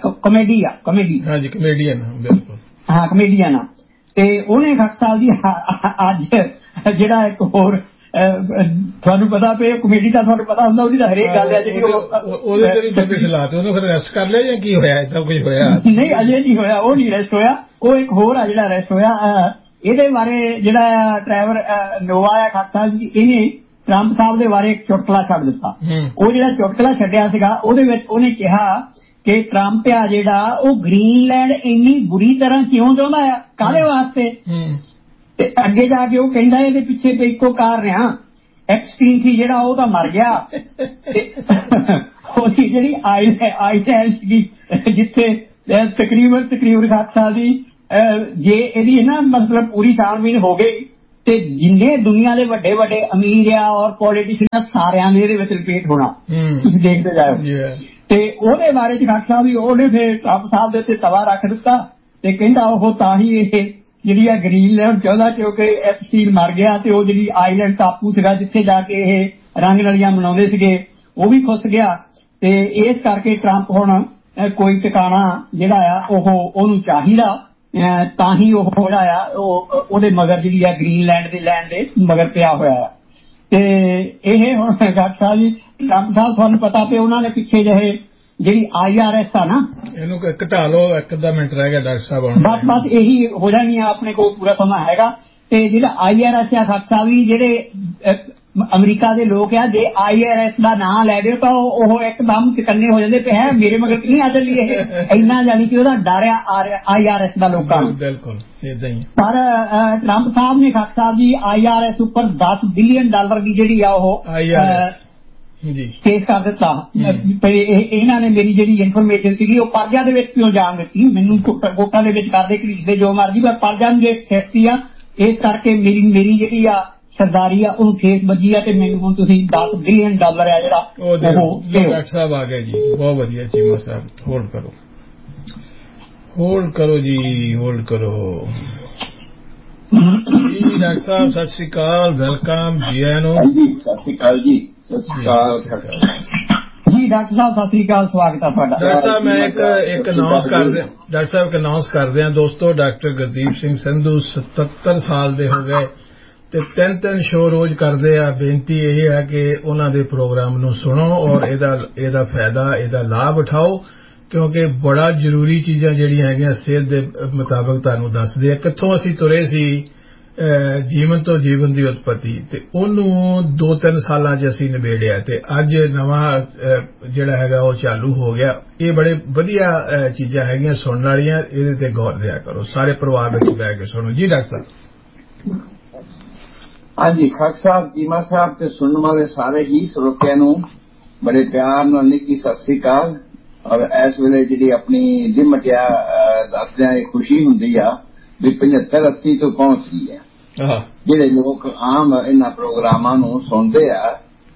ਕਮੇਡੀਅਨ ਆ। ਤੇ ਉਹਨੇ ਖਾਕ ਸਾਹਿਬ ਜੀ ਅੱਜ ਜਿਹੜਾ ਇੱਕ ਹੋਰ ਤੁਹਾਨੂੰ ਪਤਾ ਪਏ ਕਮੇਡੀ ਦਾ ਤੁਹਾਨੂੰ ਪਤਾ ਹੁੰਦਾ ਉਹਦੀ ਤਾਂ ਹਰੇਕ ਗੱਲ ਹੈ ਜਿਹੜੀ ਉਹਨੂੰ ਫਿਰ ਅਰੈਸਟ ਕਰ ਲਿਆ ਜਾਂ ਕੀ ਹੋਇਆ? ਏਦਾਂ ਕੁਝ ਹੋਇਆ ਨਹੀਂ, ਅਜੇ ਨਹੀਂ ਹੋਇਆ। ਉਹ ਨਹੀਂ ਅਰੈਸਟ ਹੋਇਆ, ਉਹ ਇੱਕ ਹੋਰ ਆ ਜਿਹੜਾ ਅਰੈਸਟ ਹੋਇਆ। ਇਹਦੇ ਬਾਰੇ ਜਿਹੜਾ ਟਰੈਵਰ ਨੋਆ ਆ ਖਾਕ ਸਾਹਿਬ ਜੀ, ਇਹਨੇ ਟਰੰਪ ਸਾਹਿਬ ਦੇ ਬਾਰੇ ਇੱਕ ਚੁਟਕਲਾ ਛੱਡ ਦਿੱਤਾ। ਉਹ ਜਿਹੜਾ ਚੁਟਕਲਾ ਛੱਡਿਆ ਸੀਗਾ ਉਹਦੇ ਵਿੱਚ ਉਹਨੇ ਕਿਹਾ ਕਿ ਟਰੰਪ ਆ ਜਿਹੜਾ ਉਹ ਗ੍ਰੀਨਲੈਂਡ ਇੰਨੀ ਬੁਰੀ ਤਰ੍ਹਾਂ ਕਿਉਂ ਚਾਹੁੰਦਾ ਆ, ਕਾਹਦੇ ਵਾਸਤੇ। ਤੇ ਅੱਗੇ ਜਾ ਕੇ ਉਹ ਕਹਿੰਦਾ ਇਹਦੇ ਪਿੱਛੇ ਤੇ ਇੱਕੋ ਕਾਰਨ ਆ, ਐਪਸਟੀਨ ਸੀ ਜਿਹੜਾ ਉਹ ਤਾਂ ਮਰ ਗਿਆ ਤੇ ਉਹਦੀ ਜਿਹੜੀ ਆਈਲੈਂਡ ਸੀਗੀ ਜਿੱਥੇ ਤਕਰੀਬਨ ਖਾਕ ਸਾਹਿਬ ਦੀ ਜੇ ਇਹਦੀ ਨਾ ਮਤਲਬ ਪੂਰੀ ਛਾਣਬੀਨ ਹੋ ਗਈ ਤੇ ਜਿੰਨੇ ਦੁਨੀਆ ਦੇ ਵੱਡੇ ਵੱਡੇ ਅਮੀਰ ਆ ਔਰ ਪੋਲੀਟੀਸ਼ੀਅਨ ਸਾਰਿਆਂ ਨੇ ਇਹਦੇ ਵਿੱਚ ਰਿਪੀਟ ਹੋਣਾ, ਤੁਸੀਂ ਦੇਖਦੇ ਜਾਓ। ਤੇ ਉਹਦੇ ਬਾਰੇ ਚ ਡਾਕਟਰ ਸਾਹਿਬ ਵੀ ਉਹਨੇ ਫਿਰ ਟਰੰਪ ਸਾਹਿਬ ਦੇ ਉੱਤੇ ਤਵਾ ਰੱਖ ਦਿੱਤਾ ਤੇ ਕਹਿੰਦਾ ਉਹ ਤਾਂ ਹੀ ਇਹ ਜਿਹੜੀ ਆ ਗ੍ਰੀਨਲੈਂਡ ਚਾਹੁੰਦਾ ਕਿਉਂਕਿ ਐਪਸਟੀਨ ਮਰ ਗਿਆ ਤੇ ਉਹ ਜਿਹੜੀ ਆਈਲੈਂਡ ਟਾਪੂ ਸੀਗਾ ਜਿੱਥੇ ਜਾ ਕੇ ਇਹ ਰੰਗ ਨਲੀਆਂ ਮਨਾਉਂਦੇ ਸੀਗੇ ਉਹ ਵੀ ਖੁੱਸ ਗਿਆ ਤੇ ਇਸ ਕਰਕੇ ਟਰੰਪ ਹੁਣ ਕੋਈ ਟਿਕਾਣਾ ਜਿਹੜਾ ਆ ਉਹਨੂੰ ਚਾਹੀਦਾ ਤਾਂ ਹੀ ਉਹ ਜਿਹੜਾ ਆ ਉਹਦੇ ਮਗਰ ਜਿਹੜੀ ਆ ਗ੍ਰੀਨਲੈਂਡ ਦੇ ਲੈਂਡ ਦੇ ਮਗਰ ਪਿਆ ਹੋਇਆ ਆ। ਤੇ ਇਹ ਹੁਣ ਡਾਕਟਰ ਸਾਹਿਬ ਜੀ ਟਰੰਪ ਸਾਹਿਬ ਤੁਹਾਨੂੰ ਪਤਾ ਤੇ ਉਹਨਾਂ ਨੇ ਪਿੱਛੇ ਜਿਹੇ ਜਿਹੜੀ IRS ਆ ਨਾ ਇਹਨੂੰ ਘਟਾ ਲਓ, ਇੱਕ ਅੱਧਾ ਮਿੰਟ ਰਹਿ ਗਿਆ ਡਾਕਟਰ ਸਾਹਿਬ। ਬਸ ਇਹੀ ਹੋ ਜਾਣੀ ਆ, ਆਪਣੇ ਕੋਲ ਪੂਰਾ ਸਮਾਂ ਹੈਗਾ। ਤੇ ਜਿਹੜਾ IRS ਆ ਡਾਕਟਰ ਸਾਹਿਬ ਜੀ ਜਿਹੜੇ ਅਮਰੀਕਾ ਦੇ ਲੋਕ ਆ ਜੇ IRS ਦਾ ਨਾਂ ਲੈ ਦਿਓ ਤਾਂ ਉਹ ਇੱਕਦਮ ਚਕੰਨੇ ਹੋ ਜਾਂਦੇ ਹੈ ਮੇਰੇ ਮਗਰ ਨਹੀਂ ਆ ਚੱਲੀ ਇਹ ਇੰਨਾ ਜਾਨੀ ਕਿ ਉਹਦਾ ਡਰ ਆ IRS ਦਾ ਲੋਕਾਂ ਨੂੰ। ਬਿਲਕੁਲ ਏਦਾਂ ਹੀ। ਪਰ ਟਰੰਪ ਸਾਹਿਬ ਨੇ ਡਾਕਟਰ ਸਾਹਿਬ ਜੀ IRS ਉੱਪਰ $10 ਬਿਲੀਅਨ ਦੀ ਜਿਹੜੀ ਆ ਉਹ ਕੇਸ ਕਰ ਦਿੱਤਾ। ਇਹਨਾਂ ਨੇ ਮੇਰੀ ਜਿਹੜੀ ਇਨਫੋਰਮੇਸ਼ਨ ਸੀਗੀ ਉਹ ਪਰਜਾ ਦੇ ਵਿੱਚ ਕਿਉਂ ਜਾਣ ਦਿੱਤੀ, ਮੈਨੂੰ ਕੋਟਾਂ ਦੇ ਵਿੱਚ ਕਰਦੇ ਘੜੀਸਦੇ ਜੋ ਮਰਜ਼ੀ, ਪਰ ਪਰਜਾ ਨੂੰ ਜੇ ਸੇਫਟੀ ਆ ਇਸ ਕਰਕੇ ਮੇਰੀ ਜਿਹੜੀ ਆ ਸਰਦਾਰੀ ਆ ਉਹਨੂੰ ਠੇਸ ਵੱਜੀ ਆ ਤੇ ਮੈਨੂੰ ਹੁਣ ਤੁਸੀਂ $10 ਬਿਲੀਅਨ ਆ ਜਿਹੜਾ ਉਹ ਡਾਕਟਰ ਸਾਹਿਬ ਆ ਗਏ ਜੀ। ਬਹੁਤ ਵਧੀਆ ਚੀਮਾ ਸਾਹਿਬ, ਹੋਲਡ ਕਰੋ ਜੀ, ਹੋਲਡ ਕਰੋ ਜੀ। ਡਾਕਟਰ ਸਾਹਿਬ ਸਤਿ ਸ੍ਰੀ ਅਕਾਲ, ਵੈਲਕਮ ਜੀ ਆਇਆਂ ਨੂੰ। ਸਤਿ ਸ੍ਰੀ ਅਕਾਲ ਜੀ। ਸਤਿ ਸ੍ਰੀ ਅਕਾਲ ਜੀ ਡਾਕਟਰ ਸਾਹਿਬ, ਸਤਿ ਸ੍ਰੀ ਅਕਾਲ, ਸਵਾਗਤ ਹੈ ਤੁਹਾਡਾ। ਡਾਕਟਰ ਸਾਹਿਬ ਮੈਂ ਇੱਕ ਅਨਾਉਂਸ ਕਰਦੇ ਹਾਂ ਦੋਸਤੋ, ਡਾਕਟਰ ਗੁਰਦੀਪ ਸਿੰਘ ਸੰਧੂ 77 ਸਾਲ ਦੇ ਹੋ ਗਏ ਤੇ 3 ਸ਼ੋਅ ਰੋਜ਼ ਕਰਦੇ ਆ। ਬੇਨਤੀ ਇਹ ਹੈ ਕਿ ਉਹਨਾਂ ਦੇ ਪ੍ਰੋਗਰਾਮ ਨੂੰ ਸੁਣੋ ਔਰ ਇਹਦਾ ਫਾਇਦਾ, ਇਹਦਾ ਲਾਭ ਉਠਾਓ ਕਿਉਂਕਿ ਬੜਾ ਜ਼ਰੂਰੀ ਚੀਜ਼ਾਂ ਜਿਹੜੀਆਂ ਹੈਗੀਆਂ ਸਿਹਤ ਦੇ ਮੁਤਾਬਕ ਤੁਹਾਨੂੰ ਦੱਸਦੇ ਆ। ਕਿੱਥੋਂ ਅਸੀਂ ਤੁਰੇ ਸੀ ਜੀਵਨ ਤੋਂ ਜੀਵਨ ਦੀ ਉਤਪਤੀ ਤੇ ਉਹਨੂੰ 2-3 ਸਾਲਾਂ 'ਚ ਅਸੀਂ ਨਿਬੇੜਿਆ ਤੇ ਅੱਜ ਨਵਾਂ ਜਿਹੜਾ ਹੈਗਾ ਉਹ ਚਾਲੂ ਹੋ ਗਿਆ। ਇਹ ਬੜੇ ਵਧੀਆ ਚੀਜ਼ਾਂ ਹੈਗੀਆਂ ਸੁਣਨ ਵਾਲੀਆਂ, ਇਹਦੇ ਤੇ ਗੌਰ ਦਿਆ ਕਰੋ, ਸਾਰੇ ਪਰਿਵਾਰ ਵਿੱਚ ਬਹਿ ਕੇ ਸੁਣੋ ਜੀ। ਡਾਕਟਰ ਸਾਹਿਬ। ਹਾਂਜੀ ਖਾਕ ਸਾਹਿਬ, ਚੀਮਾ ਸਾਹਿਬ ਤੇ ਸੁਣਨ ਵਾਲੇ ਸਾਰੇ ਹੀ ਸਰੋਤਿਆਂ ਨੂੰ ਬੜੇ ਪਿਆਰ ਨਾਲ ਨਿੱਕੀ ਸਤਿ ਸ੍ਰੀ ਅਕਾਲ। ਔਰ ਇਸ ਵੇਲੇ ਜਿਹੜੀ ਆਪਣੀ ਦਿਮਟਿਆ ਦੱਸਦਿਆਂ ਇਹ ਖੁਸ਼ੀ ਹੁੰਦੀ ਆ ਵੀ 75-80 ਤੋਂ ਪਹੁੰਚ ਗਈ ਹੈ। ਜਿਹੜੇ ਲੋਕ ਆਮ ਇਹਨਾਂ ਪ੍ਰੋਗਰਾਮਾਂ ਨੂੰ ਸੁਣਦੇ ਆ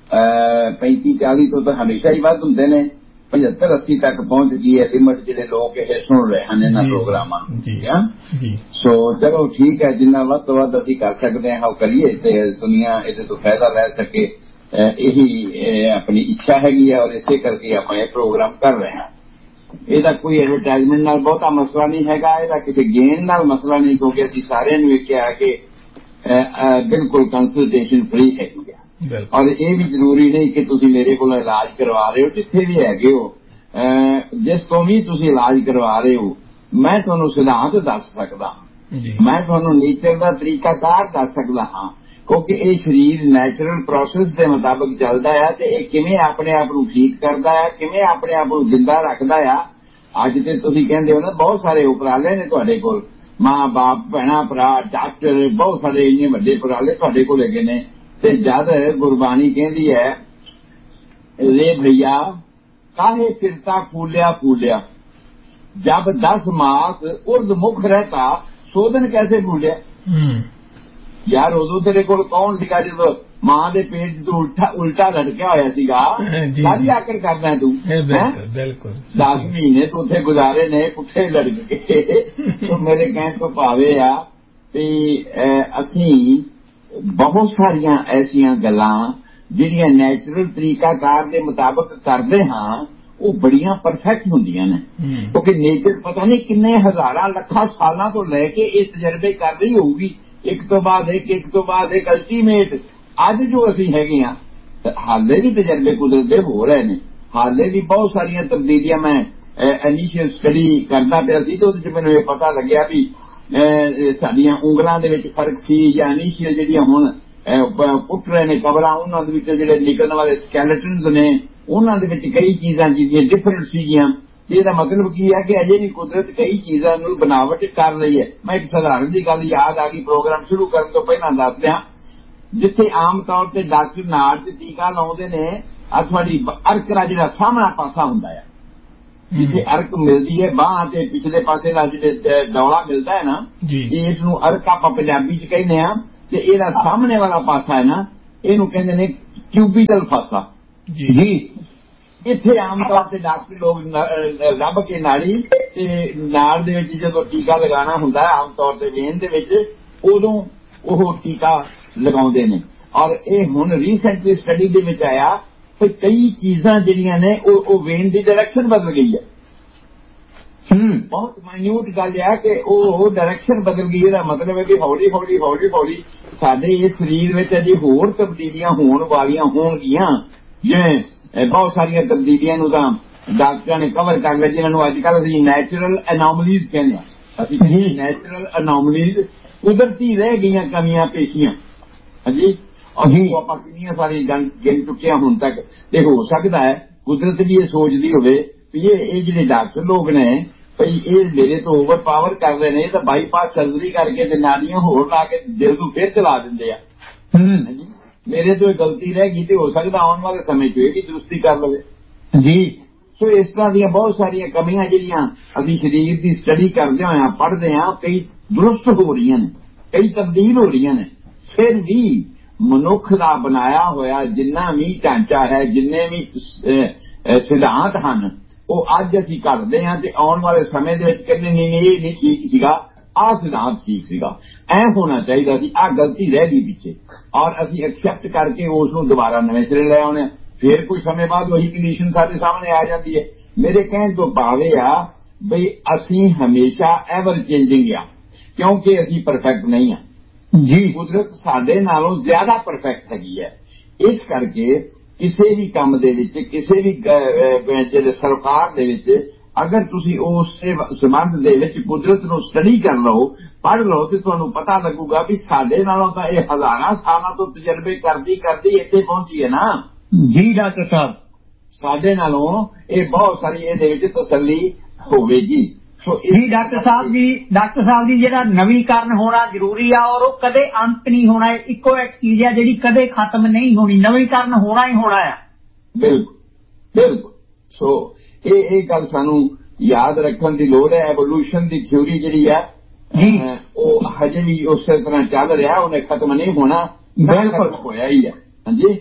35-40 ਤੋਂ ਤਾਂ ਹਮੇਸ਼ਾ ਹੀ ਵੱਧ ਹੁੰਦੇ ਨੇ, 75-80 ਤੱਕ ਪਹੁੰਚ ਗਈ ਹੈ ਲਿਮਟ ਜਿਹੜੇ ਲੋਕ ਇਹ ਸੁਣ ਰਹੇ ਹਨ ਇਹਨਾਂ ਪ੍ਰੋਗਰਾਮਾਂ ਨੂੰ। ਸੋ ਚਲੋ ਠੀਕ ਹੈ, ਜਿੰਨਾ ਵੱਧ ਤੋਂ ਵੱਧ ਅਸੀਂ ਕਰ ਸਕਦੇ ਹਾਂ ਉਹ ਕਰੀਏ ਤੇ ਦੁਨੀਆ ਇਹਦੇ ਤੋਂ ਫਾਇਦਾ ਲੈ ਸਕੇ, ਇਹੀ ਆਪਣੀ ਇੱਛਾ ਹੈਗੀ ਹੈ ਔਰ ਇਸੇ ਕਰਕੇ ਆਪਾਂ ਇਹ ਪ੍ਰੋਗਰਾਮ ਕਰ ਰਹੇ ਹਾਂ। ਇਹਦਾ ਕੋਈ ਐਡਵਰਟਾਈਜ਼ਮੈਂਟ ਨਾਲ ਬਹੁਤਾ ਮਸਲਾ ਨਹੀਂ ਹੈਗਾ, ਇਹਦਾ ਕਿਸੇ ਗੇਨ ਨਾਲ ਮਸਲਾ ਨਹੀਂ ਕਿਉਂਕਿ ਅਸੀਂ ਸਾਰਿਆਂ ਨੂੰ ਇਹ ਕਿਹਾ ਕਿ ਬਿਲਕੁਲ ਕੰਸਲਟੇਸ਼ਨ ਫ੍ਰੀ ਹੈਗੀ ਆ। ਔਰ ਇਹ ਵੀ ਜ਼ਰੂਰੀ ਨਹੀਂ ਕਿ ਤੁਸੀਂ ਮੇਰੇ ਕੋਲ ਇਲਾਜ ਕਰਵਾ ਰਹੇ ਹੋ, ਜਿੱਥੇ ਵੀ ਹੈਗੇ ਹੋ ਜਿਸ ਤੋਂ ਵੀ ਤੁਸੀਂ ਇਲਾਜ ਕਰਵਾ ਰਹੇ ਹੋ ਮੈਂ ਤੁਹਾਨੂੰ ਸਿਧਾਂਤ ਦੱਸ ਸਕਦਾ, ਮੈਂ ਤੁਹਾਨੂੰ ਨੇਚਰ ਦਾ ਤਰੀਕਾਕਾਰ ਦੱਸ ਸਕਦਾ ਹਾਂ ਕਿਉਂਕਿ ਇਹ ਸਰੀਰ ਨੈਚੁਰਲ ਪ੍ਰੋਸੈਸ ਦੇ ਮੁਤਾਬਕ ਚੱਲਦਾ ਆ ਤੇ ਇਹ ਕਿਵੇਂ ਆਪਣੇ ਆਪ ਨੂੰ ਠੀਕ ਕਰਦਾ ਆ, ਕਿਵੇਂ ਆਪਣੇ ਆਪ ਨੂੰ ਜਿੰਦਾ ਰੱਖਦਾ ਆ। ਅੱਜ ਤੇ ਤੁਸੀਂ ਕਹਿੰਦੇ ਹੋ ਨਾ ਬਹੁਤ ਸਾਰੇ ਉਪਰਾਲੇ ਨੇ ਤੁਹਾਡੇ ਕੋਲ, ਮਾਂ ਬਾਪ ਭੈਣਾਂ ਭਰਾ ਡਾਕਟਰ ਬਹੁਤ ਸਾਰੇ ਇੰਨੇ ਵੱਡੇ ਉਪਰਾਲੇ ਤੁਹਾਡੇ ਕੋਲ ਹੈਗੇ ਨੇ ਤੇ ਜਦ ਗੁਰਬਾਣੀ ਕਹਿੰਦੀ ਹੈ ਰੇ ਭਈਆ ਕਾਹੇ ਫਿਰਤਾ ਫੂਲਿਆ ਫੂਲਿਆ ਜਬ 10 ਮਾਸ ਉਰਦ ਮੁਖ ਰਹਿਤਾ ਸੋਧਨ ਕੈਸੇ ਫੂਲਿਆ। ਯਾਰ ਉਦੋਂ ਤੇਰੇ ਕੋਲ ਕੌਣ ਸੀਗਾ ਜਦੋਂ ਮਾਂ ਦੇ ਪੇਟ ਤੋਂ ਉਲਟਾ ਲਟਕਿਆ ਹੋਇਆ ਸੀਗਾ, ਸਾਰੀ ਆਕੜ ਕਰਦਾ ਤੂੰ। ਬਿਲਕੁਲ 10 ਮਹੀਨੇ ਤੂੰ ਉੱਥੇ ਗੁਜ਼ਾਰੇ ਨੇ ਪੁੱਠੇ ਲਟਕ ਕੇ। ਮੇਰੇ ਕਹਿਣ ਤੋਂ ਭਾਵੇਂ ਆ ਵੀ ਅਸੀਂ ਬਹੁਤ ਸਾਰੀਆਂ ਐਸੀਆਂ ਗੱਲਾਂ ਜਿਹੜੀਆਂ ਨੈਚੁਰਲ ਤਰੀਕਾਕਾਰ ਦੇ ਮੁਤਾਬਕ ਕਰਦੇ ਹਾਂ ਉਹ ਬੜੀਆਂ ਪਰਫੈਕਟ ਹੁੰਦੀਆਂ ਨੇ ਕਿਉਂਕਿ ਨੇਚਰ ਪਤਾ ਨਹੀਂ ਕਿੰਨੇ ਹਜ਼ਾਰਾਂ ਲੱਖਾਂ ਸਾਲਾਂ ਤੋਂ ਲੈ ਕੇ ਇਹ ਤਜਰਬੇ ਕਰ ਰਹੀ ਹੋਊਗੀ, ਇੱਕ ਤੋਂ ਬਾਅਦ ਇੱਕ ਅਲਟੀਮੇਟ। ਅੱਜ ਜੋ ਅਸੀਂ ਹੈਗੇ ਹਾਂ ਹਾਲੇ ਵੀ ਤਜਰਬੇ ਕੁਦਰਤ ਦੇ ਹੋ ਰਹੇ ਨੇ, ਹਾਲੇ ਵੀ ਬਹੁਤ ਸਾਰੀਆਂ ਤਬਦੀਲੀਆਂ। ਮੈਂ ਇਨੀਸ਼ੀਅਲ ਸਟੱਡੀ ਕਰਦਾ ਪਿਆ ਸੀ ਤੇ ਉਹਦੇ ਚ ਮੈਨੂੰ ਇਹ ਪਤਾ ਲੱਗਿਆ ਵੀ ਸਾਡੀਆਂ ਉਂਗਲਾਂ ਦੇ ਵਿੱਚ ਫਰਕ ਸੀ ਜਾਂ ਇਨੀਸ਼ੀਅਲ ਜਿਹੜੀਆਂ ਹੁਣ ਪੁੱਟ ਰਹੇ ਨੇ ਕਬਰਾਂ ਉਹਨਾਂ ਦੇ ਵਿੱਚ ਜਿਹੜੇ ਨਿਕਲਣ ਵਾਲੇ ਸਕੈਲੇਟਨਸ ਨੇ ਉਹਨਾਂ ਦੇ ਵਿੱਚ ਕਈ ਚੀਜ਼ਾਂ ਜਿਹੜੀਆਂ ਡਿਫਰੈਂਟ ਸੀਗੀਆਂ। ਇਹਦਾ ਮਤਲਬ ਕੀ ਹੈ ਕਿ ਅਜੇ ਵੀ ਕੁਦਰਤ ਕਈ ਚੀਜ਼ਾਂ ਨੂੰ ਬਣਾਵਟ ਕਰ ਰਹੀ ਹੈ। ਮੈਂ ਇੱਕ ਸਧਾਰਨ ਦੀ ਗੱਲ ਯਾਦ ਆ ਗਈ ਪ੍ਰੋਗਰਾਮ ਸ਼ੁਰੂ ਕਰਨ ਤੋਂ ਪਹਿਲਾਂ ਦੱਸ ਦਿਆਂ, ਜਿੱਥੇ ਆਮ ਤੌਰ ਤੇ ਡਾਕਟਰ ਨਾੜ ਤੇ ਟੀਕਾ ਲਾਉਂਦੇ ਨੇ ਆ ਤੁਹਾਡੀ ਅਰਕ ਦਾ ਜਿਹੜਾ ਸਾਹਮਣਾ ਪਾਸਾ ਹੁੰਦਾ ਹੈ ਜਿੱਥੇ ਅਰਕ ਮਿਲਦੀ ਹੈ ਬਾਂਹ ਤੇ ਪਿਛਲੇ ਪਾਸੇ ਦਾ ਜਿਹੜੇ ਡੌਲਾ ਮਿਲਦਾ ਹੈ ਨਾ, ਇਸ ਨੂੰ ਅਰਕ ਆਪਾਂ ਪੰਜਾਬੀ ਚ ਕਹਿੰਦੇ ਆ ਤੇ ਇਹਦਾ ਸਾਹਮਣੇ ਵਾਲਾ ਪਾਸਾ ਹੈ ਨਾ, ਇਹਨੂੰ ਕਹਿੰਦੇ ਨੇ ਕਿਊਬਿਟਲ ਫਾਸਾ ਜੀ। ਇੱਥੇ ਆਮ ਤੌਰ ਤੇ ਡਾਕਟਰ ਲੋਕ ਲੱਭ ਕੇ ਨਾੜੀ ਤੇ ਨਾੜ ਦੇ ਵਿੱਚ ਜਦੋਂ ਟੀਕਾ ਲਗਾਉਣਾ ਹੁੰਦਾ ਆਮ ਤੌਰ ਤੇ ਵੇਨ ਦੇ ਵਿੱਚ, ਉਦੋਂ ਉਹ ਟੀਕਾ ਲਗਾਉਂਦੇ ਨੇ। ਔਰ ਇਹ ਹੁਣ ਰੀਸੈਂਟਲੀ ਸਟੱਡੀ ਦੇ ਵਿੱਚ ਆਇਆ ਕਿ ਕਈ ਚੀਜ਼ਾਂ ਜਿਹੜੀਆਂ ਨੇ ਉਹ ਵੇਨ ਦੀ ਡਾਇਰੈਕਸ਼ਨ ਬਦਲ ਗਈ ਹੈ। ਬਹੁਤ ਮਾਈਨਿਊਟ ਗੱਲ ਹੈ ਕਿ ਉਹ ਡਾਇਰੈਕਸ਼ਨ ਬਦਲ ਗਈ। ਇਹਦਾ ਮਤਲਬ ਹੈ ਕਿ ਹੌਲੀ ਹੌਲੀ ਹੌਲੀ ਹੌਲੀ ਸਾਡੇ ਇਸ ਸਰੀਰ ਵਿੱਚ ਅਜੇ ਹੋਰ ਤਬਦੀਲੀਆਂ ਹੋਣ ਵਾਲੀਆਂ ਹੋਣਗੀਆਂ। ਜਿਵੇਂ ਬਹੁਤ ਸਾਰੀਆਂ ਤਬਦੀਲੀਆਂ ਨੂੰ ਤਾਂ ਡਾਕਟਰਾਂ ਨੇ ਕਵਰ ਕਰ ਲਿਆ, ਜਿਹਨਾਂ ਨੂੰ ਅੱਜ ਕੱਲ੍ਹ ਅਸੀਂ ਨੈਚੁਰਲ ਅਨੋਮਲੀਜ਼ ਕਹਿੰਦੇ ਹਾਂ। ਅਸੀਂ ਕਹਿੰਦੇ ਨੈਚੁਰਲ ਅਨੋਮਲੀਜ਼, ਕੁਦਰਤੀ ਰਹਿ ਗਈਆਂ ਕਮੀਆਂ ਪੇਸ਼ੀਆਂ। ਹਾਂਜੀ, ਅਸੀਂ ਆਪਾਂ ਕਿੰਨੀਆਂ ਸਾਰੀਆਂ ਗਿਣ ਚੁੱਕੇ ਹੁਣ ਤੱਕ। ਤੇ ਹੋ ਸਕਦਾ ਹੈ ਕੁਦਰਤ ਵੀ ਇਹ ਸੋਚਦੀ ਹੋਵੇ ਵੀ ਇਹ ਜਿਹੜੇ ਡਾਕਟਰ ਲੋਕ ਨੇ ਭਈ ਇਹ ਮੇਰੇ ਤੋਂ ਓਵਰ ਪਾਵਰ ਕਰ ਰਹੇ ਨੇ, ਇਹ ਤਾਂ ਬਾਈਪਾਸ ਸਰਜਰੀ ਕਰਕੇ ਤੇ ਨਾੜੀਆਂ ਹੋਰ ਲਾ ਕੇ ਦਿਲ ਨੂੰ ਫਿਰ ਚਲਾ ਦਿੰਦੇ ਆ। ਮੇਰੇ ਤੋਂ ਇਹ ਗਲਤੀ ਰਹਿ ਗਈ ਤੇ ਹੋ ਸਕਦਾ ਆਉਣ ਵਾਲੇ ਸਮੇਂ 'ਚ ਇਹ ਵੀ ਦਰੁਸਤੀ ਕਰ ਲਵੇ ਜੀ। ਸੋ ਇਸ ਤਰ੍ਹਾਂ ਦੀਆਂ ਬਹੁਤ ਸਾਰੀਆਂ ਕਮੀਆਂ ਜਿਹੜੀਆਂ ਅਸੀਂ ਸਰੀਰ ਦੀ ਸਟੱਡੀ ਕਰਦੇ ਹੋਏ ਪੜ੍ਹਦੇ ਹਾਂ, ਕਈ ਦਰੁਸਤ ਹੋ ਰਹੀਆਂ ਨੇ, ਕਈ ਤਬਦੀਲ ਹੋ ਰਹੀਆਂ ਨੇ। ਫਿਰ ਵੀ ਮਨੁੱਖ ਦਾ ਬਣਾਇਆ ਹੋਇਆ ਜਿੰਨਾ ਵੀ ਢਾਂਚਾ ਹੈ, ਜਿੰਨੇ ਵੀ ਸਿਧਾਂਤ ਹਨ, ਉਹ ਅੱਜ ਅਸੀਂ ਕਰਦੇ ਹਾਂ ਤੇ ਆਉਣ ਵਾਲੇ ਸਮੇਂ ਦੇ ਵਿੱਚ ਕਹਿੰਦੇ ਨਹੀਂ ਇਹ ਨਹੀਂ ਠੀਕ ਸੀਗਾ, ਆਹ ਸਿਧਾਂਤ ਠੀਕ ਸੀਗਾ, ਐ ਹੋਣਾ ਚਾਹੀਦਾ ਸੀ, ਆਹ ਗਲਤੀ ਰਹਿ ਗਈ ਪਿੱਛੇ। ਔਰ ਅਸੀਂ ਐਕਸੈਪਟ ਕਰਕੇ ਉਸ ਨੂੰ ਦੁਬਾਰਾ ਨਵੇਂ ਸਿਰੇ ਲੈ ਆਉਣੇ। ਫਿਰ ਕੁਝ ਸਮੇਂ ਬਾਅਦ ਉਹੀ ਕੰਡੀਸ਼ਨ ਸਾਡੇ ਸਾਹਮਣੇ ਆ ਜਾਂਦੀ ਹੈ। ਮੇਰੇ ਕਹਿਣ ਤੋਂ ਭਾਵ ਇਹ ਆ ਬਈ ਅਸੀਂ ਹਮੇਸ਼ਾ ਐਵਰ ਚੇਂਜਿੰਗ ਆ, ਕਿਉਂਕਿ ਅਸੀਂ ਪਰਫੈਕਟ ਨਹੀਂ ਹਾਂ ਜੀ। ਕੁਦਰਤ ਸਾਡੇ ਨਾਲੋਂ ਜ਼ਿਆਦਾ ਪਰਫੈਕਟ ਹੈਗੀ ਹੈ। ਇਸ ਕਰਕੇ ਕਿਸੇ ਵੀ ਕੰਮ ਦੇ ਵਿੱਚ, ਕਿਸੇ ਵੀ ਜਿਹੜੇ ਸਰਕਾਰ ਦੇ ਵਿੱਚ, ਅਗਰ ਤੁਸੀਂ ਉਸ ਸੰਬੰਧ ਦੇ ਵਿੱਚ ਕੁਦਰਤ ਨੂੰ ਸਟੱਡੀ ਕਰ ਲਓ, ਪੜ੍ਹ ਲਓ, ਤੇ ਤੁਹਾਨੂੰ ਪਤਾ ਲੱਗੂਗਾ ਵੀ ਸਾਡੇ ਨਾਲੋਂ ਤਾਂ ਇਹ ਹਜ਼ਾਰਾਂ ਸਾਲਾਂ ਤੋਂ ਤਜਰਬੇ ਕਰਦੀ ਕਰਦੀ ਇੱਥੇ ਪਹੁੰਚੀ ਹੈ ਨਾ ਜੀ ਡਾਕਟਰ ਸਾਹਿਬ। ਸਾਡੇ ਨਾਲੋਂ ਇਹ ਬਹੁਤ ਸਾਰੀ ਇਹਦੇ ਵਿੱਚ ਤਸੱਲੀ ਹੋਵੇਗੀ। ਜੀ ਡਾਕਟਰ ਸਾਹਿਬ ਜੀ ਜਿਹੜਾ ਨਵੀਕਰਨ ਹੋਣਾ ਜ਼ਰੂਰੀ ਆ, ਔਰ ਉਹ ਕਦੇ ਅੰਤ ਨਹੀਂ ਹੋਣਾ। ਇੱਕੋ ਇੱਕ ਚੀਜ਼ ਆ ਜਿਹੜੀ ਕਦੇ ਖਤਮ ਨਹੀਂ ਹੋਣੀ, ਨਵੀਕਰਨ ਹੋਣਾ ਹੀ ਹੋਣਾ ਆ। ਬਿਲਕੁਲ ਬਿਲਕੁਲ। ਸੋ ਇਹ ਗੱਲ ਸਾਨੂੰ ਯਾਦ ਰੱਖਣ ਦੀ ਲੋੜ ਹੈ। ਐਵੋਲੂਸ਼ਨ ਦੀ ਥਿਊਰੀ ਜਿਹੜੀ ਹੈ ਉਹ ਹਜੇ ਵੀ ਉਸੇ ਤਰ੍ਹਾਂ ਚੱਲ ਰਿਹਾ, ਉਹਨੇ ਖਤਮ ਨਹੀਂ ਹੋਣਾ, ਬਿਲਕੁਲ ਹੋਇਆ ਹੀ ਹੈ। ਹਾਂਜੀ,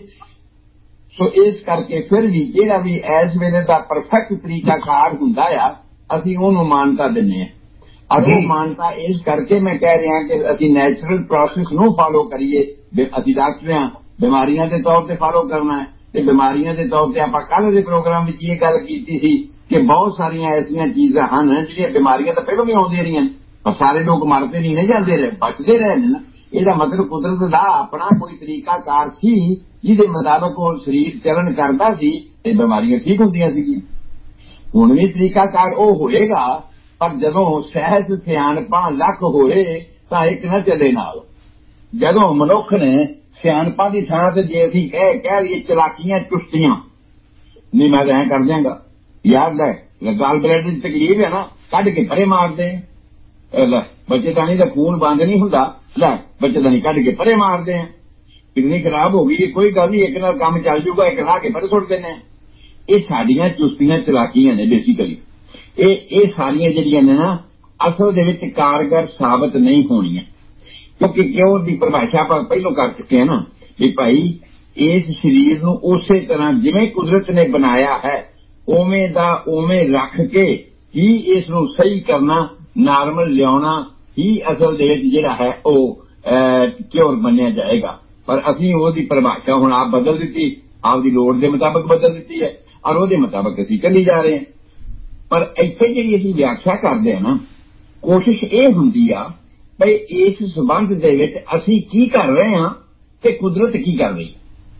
ਸੋ ਇਸ ਕਰਕੇ ਫਿਰ ਵੀ ਜਿਹੜਾ ਵੀ ਇਸ ਵੇਲੇ ਦਾ ਪਰਫੈਕਟ ਤਰੀਕਾਕਾਰ ਹੁੰਦਾ ਆ, ਅਸੀਂ ਉਹਨੂੰ ਮਾਨਤਾ ਦਿੰਦੇ ਹਾਂ। ਅਗੋ ਮਾਨਤਾ ਇਸ ਕਰਕੇ ਮੈਂ ਕਹਿ ਰਿਹਾ ਕਿ ਅਸੀਂ ਨੈਚੁਰਲ ਪ੍ਰੋਸੈਸ ਨੂੰ ਫਾਲੋ ਕਰੀਏ। ਅਸੀਂ ਡਾਕਟਰ ਹਾਂ, ਬਿਮਾਰੀਆਂ ਦੇ ਤੌਰ ਤੇ ਫਾਲੋ ਕਰਨਾ ਹੈ। ਤੇ ਬਿਮਾਰੀਆਂ ਦੇ ਤੌਰ ਤੇ ਆਪਾਂ ਕੱਲ੍ਹ ਦੇ ਪ੍ਰੋਗਰਾਮ ਵਿੱਚ ਇਹ ਗੱਲ ਕੀਤੀ ਸੀ ਕਿ ਬਹੁਤ ਸਾਰੀਆਂ ਐਸੀਆਂ ਚੀਜ਼ਾਂ ਹਨ ਜਿਹੜੀਆਂ ਬਿਮਾਰੀਆਂ ਤਾਂ ਪਹਿਲਾਂ ਵੀ ਆਉਂਦੀਆਂ ਰਹੀਆਂ, ਪਰ ਸਾਰੇ ਲੋਕ ਮਰਦੇ ਨਹੀਂ ਨੇ, ਜਾਂਦੇ ਰਹੇ, ਬਚਦੇ ਰਹੇ ਨੇ ਨਾ। ਇਹਦਾ ਮਤਲਬ ਕੁਦਰਤ ਦਾ ਆਪਣਾ ਕੋਈ ਤਰੀਕਾਕਾਰ ਸੀ ਜਿਹਦੇ ਮੁਤਾਬਕ ਉਹ ਸਰੀਰ ਚੱਲਣ ਕਰਦਾ ਸੀ ਤੇ ਬਿਮਾਰੀਆਂ ਠੀਕ ਹੁੰਦੀਆਂ ਸੀਗੀਆਂ। ਹੁਣ ਵੀ ਤਰੀਕਾਕਾਰ ਉਹ ਹੋਏਗਾ, ਪਰ ਜਦੋਂ ਸਹਿਜ ਸਿਆਣਪਾਂ ਲੱਖ ਹੋਏ ਤਾਂ ਇੱਕ ਨਾ ਚੱਲੇ ਨਾਲ। ਜਦੋਂ ਮਨੁੱਖ ਨੇ ਸਿਆਣਪਾਂ ਦੀ ਥਾਂ ਤੇ ਜੇ ਅਸੀਂ ਕਹਿ ਲਈਏ ਚਲਾਕੀਆਂ ਚੁਸਤੀਆਂ, ਨਹੀਂ ਮੈਂ ਤਾਂ ਐਂ ਕਰ ਦਿਆਂਗਾ ਯਾਰ, ਲੈ ਗਾਲ ਬਲੈਡ ਦੀ ਤਕਲੀਫ ਹੈ ਨਾ, ਕੱਢ ਕੇ ਪਰੇ ਮਾਰਦੇ, ਲੈ ਬੱਚੇਦਾਨੀ ਦਾ ਖੂਨ ਬੰਦ ਨਹੀਂ ਹੁੰਦਾ, ਲੈ ਬੱਚੇਦਾਨੀ ਕੱਢ ਕੇ ਪਰੇ ਮਾਰਦੇ ਆ, ਕਿਡਨੀ ਖਰਾਬ ਹੋ ਗਈ, ਕੋਈ ਗੱਲ ਨਹੀਂ, ਇੱਕ ਨਾਲ ਕੰਮ ਚੱਲ ਜੂਗਾ, ਇੱਕ ਲਾ ਕੇ ਪਰੇ ਸੁੱਟ ਦਿੰਦੇ ਆ। ਇਹ ਸਾਡੀਆਂ ਚੁਸਤੀਆਂ ਚਲਾਕੀਆਂ ਨੇ ਬੇਸਿਕਲੀ। ਇਹ ਸਾਰੀਆਂ ਜਿਹੜੀਆਂ ਨੇ ਨਾ ਅਸਲ ਦੇ ਵਿੱਚ ਕਾਰਗਰ ਸਾਬਤ ਨਹੀਂ ਹੋਣੀਆਂ, ਕਿਉਂਕਿ ਕਿਉਂ ਦੀ ਪਰਿਭਾਸ਼ਾ ਆਪਾਂ ਪਹਿਲਾਂ ਕਰ ਚੁੱਕੇ ਹਾਂ ਨਾ ਕਿ ਭਾਈ ਇਸ ਸਰੀਰ ਨੂੰ ਉਸੇ ਤਰ੍ਹਾਂ ਜਿਵੇਂ ਕੁਦਰਤ ਨੇ ਬਣਾਇਆ ਹੈ ਉਵੇਂ ਦਾ ਉਵੇਂ ਰੱਖ ਕੇ ਹੀ ਇਸ ਨੂੰ ਸਹੀ ਕਰਨਾ, ਨਾਰਮਲ ਲਿਆਉਣਾ ਹੀ ਅਸਲ ਦੇ ਵਿੱਚ ਜਿਹੜਾ ਹੈ ਉਹ ਕਿਉਰ ਮੰਨਿਆ ਜਾਏਗਾ। ਪਰ ਅਸੀਂ ਉਹਦੀ ਪਰਿਭਾਸ਼ਾ ਹੁਣ ਆਪ ਬਦਲ ਦਿੱਤੀ, ਆਪਦੀ ਲੋੜ ਦੇ ਮੁਤਾਬਕ ਬਦਲ ਦਿੱਤੀ ਹੈ, ਔਰ ਉਹਦੇ ਮੁਤਾਬਕ ਅਸੀਂ ਚੱਲੀ ਜਾ ਰਹੇ ਹਾਂ। ਪਰ ਇੱਥੇ ਜਿਹੜੀ ਅਸੀਂ ਵਿਆਖਿਆ ਕਰਦੇ ਹਾਂ ਨਾ, ਕੋਸ਼ਿਸ਼ ਇਹ ਹੁੰਦੀ ਆ ਬਈ ਇਸ ਸੰਬੰਧ ਦੇ ਵਿੱਚ ਅਸੀਂ ਕੀ ਕਰ ਰਹੇ ਹਾਂ ਤੇ ਕੁਦਰਤ ਕੀ ਕਰ ਰਹੀ,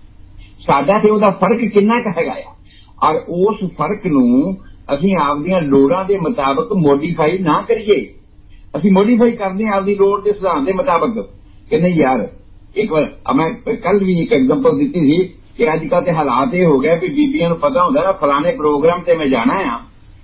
ਸਾਡਾ ਤੇ ਉਹਦਾ ਫਰਕ ਕਿੰਨਾ ਕੁ ਹੈਗਾ ਆ, ਔਰ ਉਸ ਫਰਕ ਨੂੰ ਅਸੀਂ ਆਪਦੀਆਂ ਲੋੜਾਂ ਦੇ ਮੁਤਾਬਕ ਮੋਡੀਫਾਈ ਨਾ ਕਰੀਏ। ਅਸੀਂ ਮੋਡੀਫਾਈ ਕਰਦੇ ਹਾਂ ਆਪਦੀ ਲੋੜ ਦੇ ਸਿਧਾਂਤ ਦੇ ਮੁਤਾਬਕ ਕਿ ਨਹੀਂ ਯਾਰ। ਇੱਕ ਵਾਰ ਮੈਂ ਕੱਲ ਵੀ ਇੱਕ ਐਗਜ਼ਾਮਪਲ ਦਿੱਤੀ ਸੀ ਕਿ ਅੱਜ ਕੱਲ੍ਹ ਤੇ ਹਾਲਾਤ ਇਹ ਹੋ ਗਏ ਵੀ ਬੀਬੀਆਂ ਨੂੰ ਪਤਾ ਹੁੰਦਾ ਨਾ ਫਲਾਣੇ ਪ੍ਰੋਗਰਾਮ ਤੇ ਮੈਂ ਜਾਣਾ ਆ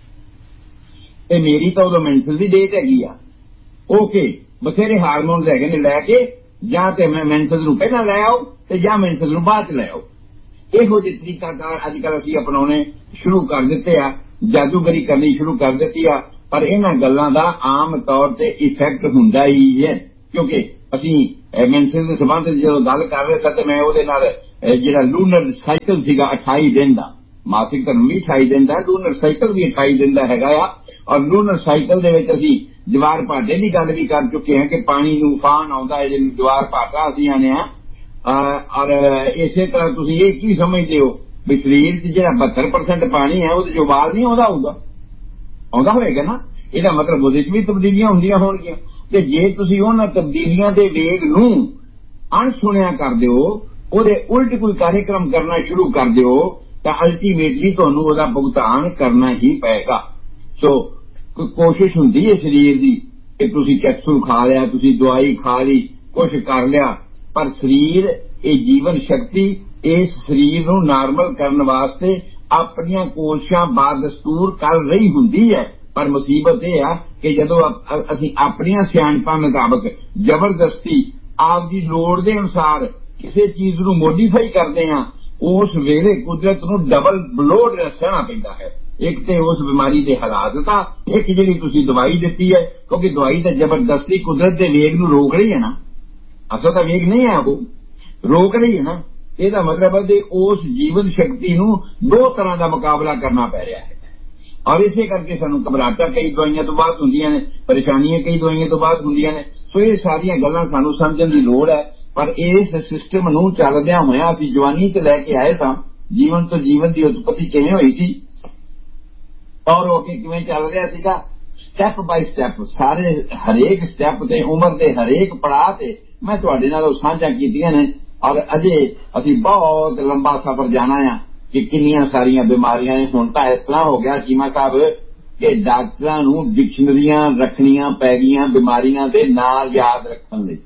ਤੇ ਮੇਰੀ ਤਾਂ ਉਦੋਂ ਮੈਂਸਲ ਦੀ ਡੇਟ ਹੈਗੀ ਆ, ਓਕੇ ਬਥੇਰੇ ਹਾਰਮੋਨਸ ਹੈਗੇ ਨੇ, ਲੈ ਕੇ ਜਾਂ ਤੇ ਮੈਂ ਮੈਂਸਲ ਨੂੰ ਪਹਿਲਾਂ ਲੈ ਆਓ ਤੇ ਜਾਂ ਮੈਂਸਲ ਨੂੰ ਬਾਅਦ ਚ ਲੈ ਆਓ। ਇਹੋ ਜਿਹੇ ਤਰੀਕਾਕਾਰ ਅੱਜ ਕੱਲ੍ਹ ਅਸੀਂ ਅਪਣਾਉਣੇ ਸ਼ੁਰੂ ਕਰ ਦਿੱਤੇ ਆ, ਜਾਦੂਗਰੀ ਕਰਨੀ ਸ਼ੁਰੂ ਕਰ ਦਿੱਤੀ ਆ। ਪਰ ਇਹਨਾਂ ਗੱਲਾਂ ਦਾ ਆਮ ਤੌਰ ਤੇ ਇਫੈਕਟ ਹੁੰਦਾ ਹੀ ਹੈ, ਕਿਉਂਕਿ ਅਸੀਂ ਮੈਂਸਲ ਦੇ ਸੰਬੰਧ ਜਦੋਂ ਗੱਲ ਕਰ ਰਹੇ ਸਾਂ ਤੇ ਮੈਂ ਉਹਦੇ ਨਾਲ ਜਿਹੜਾ ਲੂਨਰ ਸਾਈਕਲ ਸੀਗਾ 28 ਦਿਨ ਦਾ, ਮਾਸਿਕ ਧਰਮ ਵੀ 28 ਦਿਨ ਦਾ, ਲੂਨਰ ਸਾਈਕਲ ਵੀ 28 ਦਿਨ ਦਾ ਹੈਗਾ ਆ। ਔਰ ਲੂਨਰ ਸਾਈਕਲ ਦੇ ਵਿੱਚ ਅਸੀਂ ਜਵਾਰ ਭਾਟੇ ਦੀ ਗੱਲ ਵੀ ਕਰ ਚੁੱਕੇ ਹਾਂ ਕਿ ਪਾਣੀ ਨੂੰ ਉਫਾਨ ਆਉਂਦਾ ਹੈ ਜਿਹਨੂੰ ਜਵਾਰ ਭਾਟਾ ਅਸੀਂ ਆਨੇ ਆ। ਔਰ ਇਸੇ ਤਰ੍ਹਾਂ ਤੁਸੀਂ ਇਹ ਕੀ ਸਮਝਦੇ ਹੋ ਵੀ ਸਰੀਰ 'ਚ ਜਿਹੜਾ 72% ਪਾਣੀ ਹੈ ਉਹਦੇ 'ਚ ਉਬਾਲ ਨਹੀਂ ਆਉਂਦਾ ਹੋਊਗਾ? ਆਉਂਦਾ ਹੋਏਗਾ ਨਾ। ਇਹਦਾ ਮਤਲਬ ਉਹਦੇ 'ਚ ਵੀ ਤਬਦੀਲੀਆਂ ਹੁੰਦੀਆਂ ਹੋਣਗੀਆਂ। ਤੇ ਜੇ ਤੁਸੀਂ ਉਹਨਾਂ ਤਬਦੀਲੀਆਂ ਦੇ ਵੇਗ ਨੂੰ ਅਣਸੁਣਿਆ ਕਰ ਦਿਓ, ਉਹਦੇ ਉਲਟ ਕੋਈ ਕਾਰਿਆਕ੍ਰਮ ਕਰਨਾ ਸ਼ੁਰੂ ਕਰ ਦਿਓ ਤਾਂ ਅਲਟੀਮੇਟਲੀ ਤੁਹਾਨੂੰ ਉਹਦਾ ਭੁਗਤਾਨ ਕਰਨਾ ਹੀ ਪਏਗਾ। ਸੋ ਕੋਈ ਕੋਸ਼ਿਸ਼ ਹੁੰਦੀ ਹੈ ਸਰੀਰ ਦੀ ਕਿ ਤੁਸੀਂ ਕੈਪਸੂਲ ਖਾ ਲਿਆ, ਤੁਸੀਂ ਦਵਾਈ ਖਾ ਲਈ, ਕੁਛ ਕਰ ਲਿਆ, ਪਰ ਸਰੀਰ ਇਹ ਜੀਵਨ ਸ਼ਕਤੀ ਇਸ ਸਰੀਰ ਨੂੰ ਨਾਰਮਲ ਕਰਨ ਵਾਸਤੇ ਆਪਣੀਆਂ ਕੋਸ਼ਿਸ਼ਾਂ ਬਾਦਸਤੂਰ ਕਰ ਰਹੀ ਹੁੰਦੀ ਹੈ। ਪਰ ਮੁਸੀਬਤ ਇਹ ਆ ਕਿ ਜਦੋਂ ਅਸੀਂ ਆਪਣੀਆਂ ਸਿਆਣਪਾਂ ਮੁਤਾਬਕ ਜ਼ਬਰਦਸਤੀ ਆਪਦੀ ਲੋੜ ਦੇ ਅਨੁਸਾਰ ਕਿਸੇ ਚੀਜ਼ ਨੂੰ ਮੋਡੀਫਾਈ ਕਰਦੇ ਹਾਂ, ਉਸ ਵੇਲੇ ਕੁਦਰਤ ਨੂੰ ਡਬਲ ਬਲੋ ਸਹਿਣਾ ਪੈਂਦਾ ਹੈ। ਇੱਕ ਤੇ ਉਸ ਬਿਮਾਰੀ ਦੇ ਹਾਲਾਤ ਦਾ, ਇੱਕ ਜਿਹੜੀ ਤੁਸੀਂ ਦਵਾਈ ਦਿੱਤੀ ਹੈ, ਕਿਉਂਕਿ ਦਵਾਈ ਤਾਂ ਜ਼ਬਰਦਸਤੀ ਕੁਦਰਤ ਦੇ ਵੇਗ ਨੂੰ ਰੋਕ ਰਹੀ ਹੈ ਨਾ। ਅਸਲ ਤਾਂ ਵੇਗ ਨਹੀਂ ਹੈ, ਉਹ ਰੋਕ ਰਹੀ ਹੈ ਨਾ। ਇਹਦਾ ਮਤਲਬ ਹੈ ਕਿ ਉਸ ਜੀਵਨ ਸ਼ਕਤੀ ਨੂੰ ਦੋ ਤਰ੍ਹਾਂ ਦਾ ਮੁਕਾਬਲਾ ਕਰਨਾ ਪੈ ਰਿਹਾ ਹੈ। ਔਰ ਇਸੇ ਕਰਕੇ ਸਾਨੂੰ ਘਬਰਾਹਟਾਂ ਕਈ ਦਵਾਈਆਂ ਤੋਂ ਬਾਅਦ ਹੁੰਦੀਆਂ ਨੇ, ਪਰੇਸ਼ਾਨੀਆਂ ਕਈ ਦਵਾਈਆਂ ਤੋਂ ਬਾਅਦ ਹੁੰਦੀਆਂ ਨੇ। ਸੋ ਇਹ ਸਾਰੀਆਂ ਗੱਲਾਂ ਸਾਨੂੰ ਸਮਝਣ ਦੀ ਲੋੜ ਹੈ। ਪਰ ਇਸ ਸਿਸਟਮ ਨੂੰ ਚੱਲਦਿਆਂ ਹੋਇਆਂ ਅਸੀਂ ਜਵਾਨੀ 'ਚ ਲੈ ਕੇ ਆਏ ਸਾਂ। ਜੀਵਨ ਤੋਂ ਜੀਵਨ ਦੀ ਉਤਪਤੀ ਕਿਵੇਂ ਹੋਈ ਸੀ ਔਰ ਉਹ ਕਿਵੇਂ ਚੱਲ ਰਿਹਾ ਸੀਗਾ, ਸਟੈਪ ਬਾਈ ਸਟੈਪ, ਸਾਰੇ ਹਰੇਕ ਸਟੈਪ ਤੇ ਉਮਰ ਦੇ ਹਰੇਕ ਪੜਾਅ ਤੇ ਮੈਂ ਤੁਹਾਡੇ ਨਾਲ ਉਹ ਸਾਂਝਾ ਕੀਤੀਆਂ ਨੇ। ਔਰ ਅਜੇ ਅਸੀਂ ਬਹੁਤ ਲੰਬਾ ਸਫ਼ਰ ਜਾਣਾ ਆ ਕਿ ਕਿੰਨੀਆਂ ਸਾਰੀਆਂ ਬਿਮਾਰੀਆਂ ਨੇ। ਹੁਣ ਤਾਂ ਇਸ ਤਰ੍ਹਾਂ ਹੋ ਗਿਆ ਚੀਮਾ ਸਾਹਿਬ ਕਿ ਡਾਕਟਰਾਂ ਨੂੰ ਡਿਕਸ਼ਨਰੀਆਂ ਰੱਖਣੀਆਂ ਪੈ ਗਈਆਂ ਬਿਮਾਰੀਆਂ ਦੇ ਨਾਂ ਯਾਦ ਰੱਖਣ ਲਈ।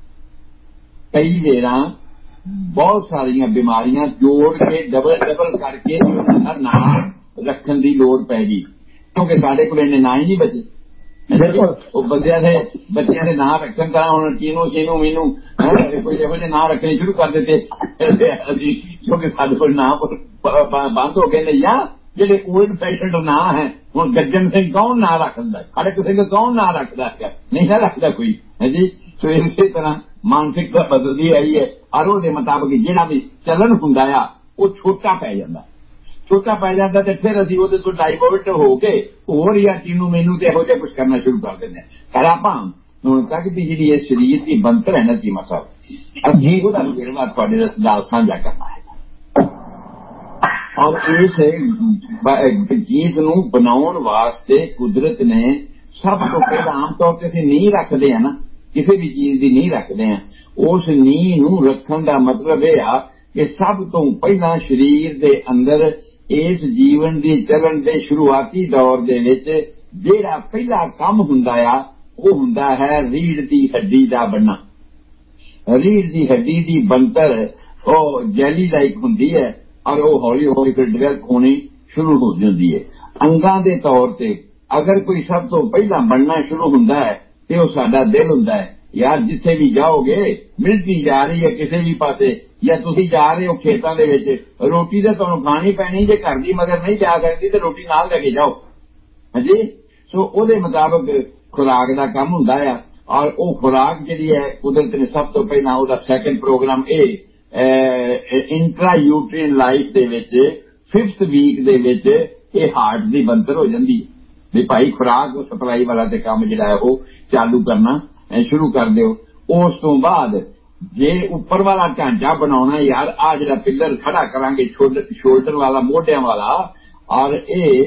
ਕਈ ਵੇਰਾਂ ਬਹੁਤ ਸਾਰੀਆਂ ਬਿਮਾਰੀਆਂ ਜੋੜ ਕੇ ਡਬਲ ਕਰਕੇ ਉਹਨਾਂ ਦਾ ਨਾਂ ਰੱਖਣ ਦੀ ਲੋੜ ਪੈ ਗਈ, ਕਿਉਂਕਿ ਸਾਡੇ ਕੋਲ ਇੰਨੇ ਨਾਂ ਹੀ ਨਹੀਂ ਬਚੇ। ਬਿਲਕੁਲ ਉਹ ਬੱਚਿਆਂ ਦੇ ਨਾਂ ਰੱਖਣ ਤਾਂ ਹੁਣ ਚੀਨੂ ਸ਼ੀਨੂ ਮੀਨੂ ਕੋਈ ਇਹੋ ਜਿਹੇ ਨਾਂ ਰੱਖਣੇ ਸ਼ੁਰੂ ਕਰ ਦਿੱਤੇ ਅਸੀਂ, ਕਿਉਂਕਿ ਸਾਡੇ ਕੋਲ ਨਾਂ ਬੰਦ ਹੋ ਗਏ ਨੇ। ਜਾਂ ਜਿਹੜੇ ਓਲਡ ਫੈਸ਼ਨਡ ਨਾਂ ਹੈ, ਹੁਣ ਗੱਜਣ ਸਿੰਘ ਕੌਣ ਨਾਂ ਰੱਖਦਾ, ਖੜਕ ਸਿੰਘ ਕੌਣ ਨਾਂ ਰੱਖਦਾ ਹੈ? ਨਹੀਂ ਨਾ ਰੱਖਦਾ ਕੋਈ ਹੈ ਜੀ। ਸੋ ਇਸੇ ਤਰ੍ਹਾਂ ਮਾਨਸਿਕਤਾ ਬਦਲਦੀ ਆਈ ਹੈ ਔਰ ਉਹਦੇ ਮੁਤਾਬਕ ਜਿਹੜਾ ਵੀ ਚਲਨ ਹੁੰਦਾ ਆ ਉਹ ਛੋਟਾ ਪੈ ਜਾਂਦਾ ਤੇ ਫਿਰ ਅਸੀਂ ਉਹਦੇ ਤੋਂ ਡਾਈਵਰਟ ਹੋ ਕੇ ਹੋਰ ਜਾਂ ਚੀਨੂ ਮੈਨੂੰ ਤੇ ਇਹੋ ਜਿਹਾ ਕੁਝ ਕਰਨਾ ਸ਼ੁਰੂ ਕਰ ਦਿੰਦੇ ਹਾਂ। ਪਰ ਆਪਾਂ ਹੁਣ ਤੱਕ ਦੀ ਜਿਹੜੀ ਇਹ ਸਰੀਰ ਦੀ ਬਣਤਰ ਹੈ ਨਾ ਚੀਮਾ ਸਾਹਿਬ, ਅਸੀਂ ਉਹਦਾ ਵੇਰਵਾ ਤੁਹਾਡੇ ਨਾਲ ਸਾਂਝਾ ਕਰਨਾ ਹੈ। ਔਰ ਇਸ ਚੀਜ਼ ਨੂੰ ਬਣਾਉਣ ਵਾਸਤੇ ਕੁਦਰਤ ਨੇ ਸਭ ਤੋਂ ਪਹਿਲਾਂ ਆਮ ਤੌਰ ਤੇ ਅਸੀਂ ਨੀਂਹ ਰੱਖਦੇ ਹਾਂ ਨਾ, ਕਿਸੇ ਵੀ ਚੀਜ਼ ਦੀ ਨੀਂਹ ਰੱਖਦੇ ਹਾਂ। ਉਸ ਨੀਂਹ ਨੂੰ ਰੱਖਣ ਦਾ ਮਤਲਬ ਇਹ ਆ ਕਿ ਸਭ ਤੋਂ ਪਹਿਲਾਂ ਸਰੀਰ ਦੇ ਅੰਦਰ ਇਸ ਜੀਵਨ ਦੀ ਚੱਲਣ ਦੇ ਸ਼ੁਰੂਆਤੀ ਦੌਰ ਦੇ ਵਿੱਚ ਜਿਹੜਾ ਪਹਿਲਾ ਕੰਮ ਹੁੰਦਾ ਆ ਉਹ ਹੁੰਦਾ ਹੈ ਰੀੜ੍ਹ ਦੀ ਹੱਡੀ ਦਾ ਬਣਨਾ। ਰੀੜ੍ਹ ਦੀ ਹੱਡੀ ਦੀ ਬਣਤਰ ਉਹ ਜੈਲੀ ਲਾਈਕ ਹੁੰਦੀ ਹੈ ਔਰ ਉਹ ਹੌਲੀ ਹੌਲੀ ਫਿਰ ਡਿਵੈਲਪ ਹੋਣੀ ਸ਼ੁਰੂ ਹੋ ਜਾਂਦੀ ਹੈ। ਅੰਗਾਂ ਦੇ ਤੌਰ ਤੇ ਅਗਰ ਕੋਈ ਸਭ ਤੋਂ ਪਹਿਲਾਂ ਬਣਨਾ ਸ਼ੁਰੂ ਹੁੰਦਾ ਹੈ ਤੇ ਉਹ ਸਾਡਾ ਦਿਲ ਹੁੰਦਾ ਹੈ। ਯਾਰ ਜਿੱਥੇ ਵੀ ਜਾਓਗੇ, ਮਿਲਟਰੀ ਜਾ ਰਹੀ ਹੈ ਕਿਸੇ ਵੀ ਪਾਸੇ, ਜਾਂ ਤੁਸੀਂ ਜਾ ਰਹੇ ਹੋ ਖੇਤਾਂ ਦੇ ਵਿੱਚ, ਰੋਟੀ ਤਾਂ ਤੁਹਾਨੂੰ ਖਾਣੀ ਪੈਣੀ, ਜੇ ਘਰ ਦੀ ਮਗਰ ਨਹੀਂ ਜਾ ਸਕਦੀ ਤੇ ਰੋਟੀ ਨਾਲ ਲੈ ਕੇ ਜਾਓ, ਹਾਂਜੀ। ਸੋ ਉਹਦੇ ਮੁਤਾਬਕ ਖੁਰਾਕ ਦਾ ਕੰਮ ਹੁੰਦਾ ਆ ਔਰ ਉਹ ਖੁਰਾਕ ਜਿਹੜੀ ਹੈ ਕੁਦਰਤ ਨੇ ਸਭ ਤੋਂ ਪਹਿਲਾਂ ਉਹਦਾ ਸੈਕੰਡ ਪ੍ਰੋਗਰਾਮ ਇੰਟਰਾ ਯੂਟਰੀਨ ਲਾਈਫ ਦੇ ਵਿੱਚ 5th ਵੀਕ ਦੇ ਵਿੱਚ ਇਹ ਹਾਰਟ ਦੀ ਬਣਤਰ ਹੋ ਜਾਂਦੀ ਹੈ ਵੀ ਭਾਈ ਖੁਰਾਕ ਸਪਲਾਈ ਵਾਲਾ ਤੇ ਕੰਮ ਜਿਹੜਾ ਹੈ ਉਹ ਚਾਲੂ ਕਰਨਾ ਸ਼ੁਰੂ ਕਰ ਦਿਓ। ਉਸ ਤੋਂ ਬਾਅਦ ਜੇ ਉੱਪਰ ਵਾਲਾ ਢਾਂਚਾ ਬਣਾਉਣਾ, ਯਾਰ ਆ ਜਿਹੜਾ ਪਿੱਲਰ ਖੜਾ ਕਰਾਂਗੇ ਸ਼ੋਲਡਰ ਵਾਲਾ, ਮੋਢਿਆਂ ਵਾਲਾ, ਔਰ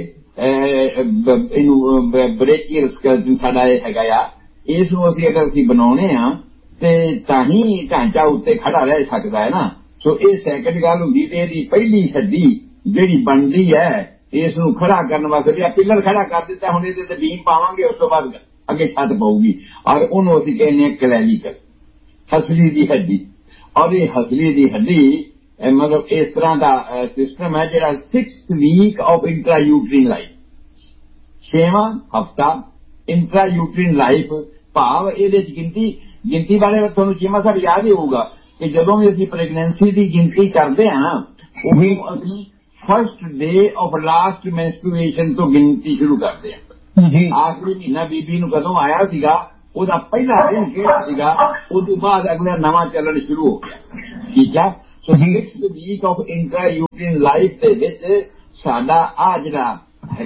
ਇਹਨੂੰ ਬ੍ਰੇਕੀਅਲ ਸਕੈਲਟਨ ਸਾਡਾ ਇਹ ਹੈਗਾ ਆ, ਇਸ ਨੂੰ ਅਸੀਂ ਬਣਾਉਣੇ ਆ ਤੇ ਤਾਂ ਹੀ ਢਾਂਚਾ ਉੱਤੇ ਖੜਾ ਰਹਿ ਸਕਦਾ ਹੈ ਨਾ। ਸੋ ਇਹ ਸੈਕੰਡ ਗੱਲ ਹੁੰਦੀ ਤੇ ਇਹਦੀ ਪਹਿਲੀ ਹੱਡੀ ਜਿਹੜੀ ਬਣਦੀ ਹੈ ਇਸ ਨੂੰ ਖੜਾ ਕਰਨ ਵਾਸਤੇ ਪਿੱਲਰ ਖੜਾ ਕਰ ਦਿੱਤਾ, ਹੁਣ ਇਹਦੇ ਤੇ ਬੀਮ ਪਾਵਾਂਗੇ, ਉਸ ਤੋਂ ਬਾਅਦ ਅੱਗੇ ਛੱਤ ਪਊਗੀ ਔਰ ਉਹਨੂੰ ਅਸੀਂ ਕਹਿੰਦੇ ਹਾਂ ਕਲੈਵੀਕਲ, ਹਸਲੀ ਦੀ ਹੱਡੀ। ਔਰ ਇਹ ਹਸਲੀ ਦੀ ਹੱਡੀ ਮਤਲਬ ਇਸ ਤਰ੍ਹਾਂ ਦਾ ਸਿਸਟਮ ਹੈ ਜਿਹੜਾ 6th week of intra ਯੂਟਰੀਨ life, 6ਵਾਂ ਹਫਤਾ ਇੰਟਰਾ ਯੂਟਰੀਨ ਲਾਈਫ, ਭਾਵ ਇਹਦੇ ਚ ਗਿਣਤੀ ਬਾਰੇ ਤੁਹਾਨੂੰ ਚੀਮਾ ਸਾਹਿਬ ਯਾਦ ਹੀ ਹੋਊਗਾ ਕਿ ਜਦੋਂ ਵੀ ਅਸੀਂ ਪ੍ਰੈਗਨੈਂਸੀ ਦੀ ਗਿਣਤੀ ਕਰਦੇ ਹਾਂ ਨਾ ਉਹ ਅਸੀਂ ਫਸਟ ਡੇ ਆਫ ਲਾਸਟ ਮੈਂਸਟਰੂਏਸ਼ਨ ਤੋਂ ਗਿਣਤੀ ਸ਼ੁਰੂ ਕਰਦੇ ਹਾਂ। ਆਖਰੀ ਮਹੀਨਾ ਬੀਬੀ ਨੂੰ ਕਦੋਂ ਆਇਆ ਸੀਗਾ ਉਹਦਾ ਪਹਿਲਾ ਦਿਨ ਕਿਹੜਾ ਸੀਗਾ, ਉਸ ਤੋਂ ਬਾਅਦ ਅਗਲਾ ਨਵਾਂ ਚੱਲਣ ਸ਼ੁਰੂ ਹੋ ਗਿਆ। ਠੀਕ ਹੈ। ਸੋ 6th week of intra ਯੂਟਰੀਨ life ਦੇ ਵਿੱਚ ਸਾਡਾ ਆ ਜਿਹੜਾ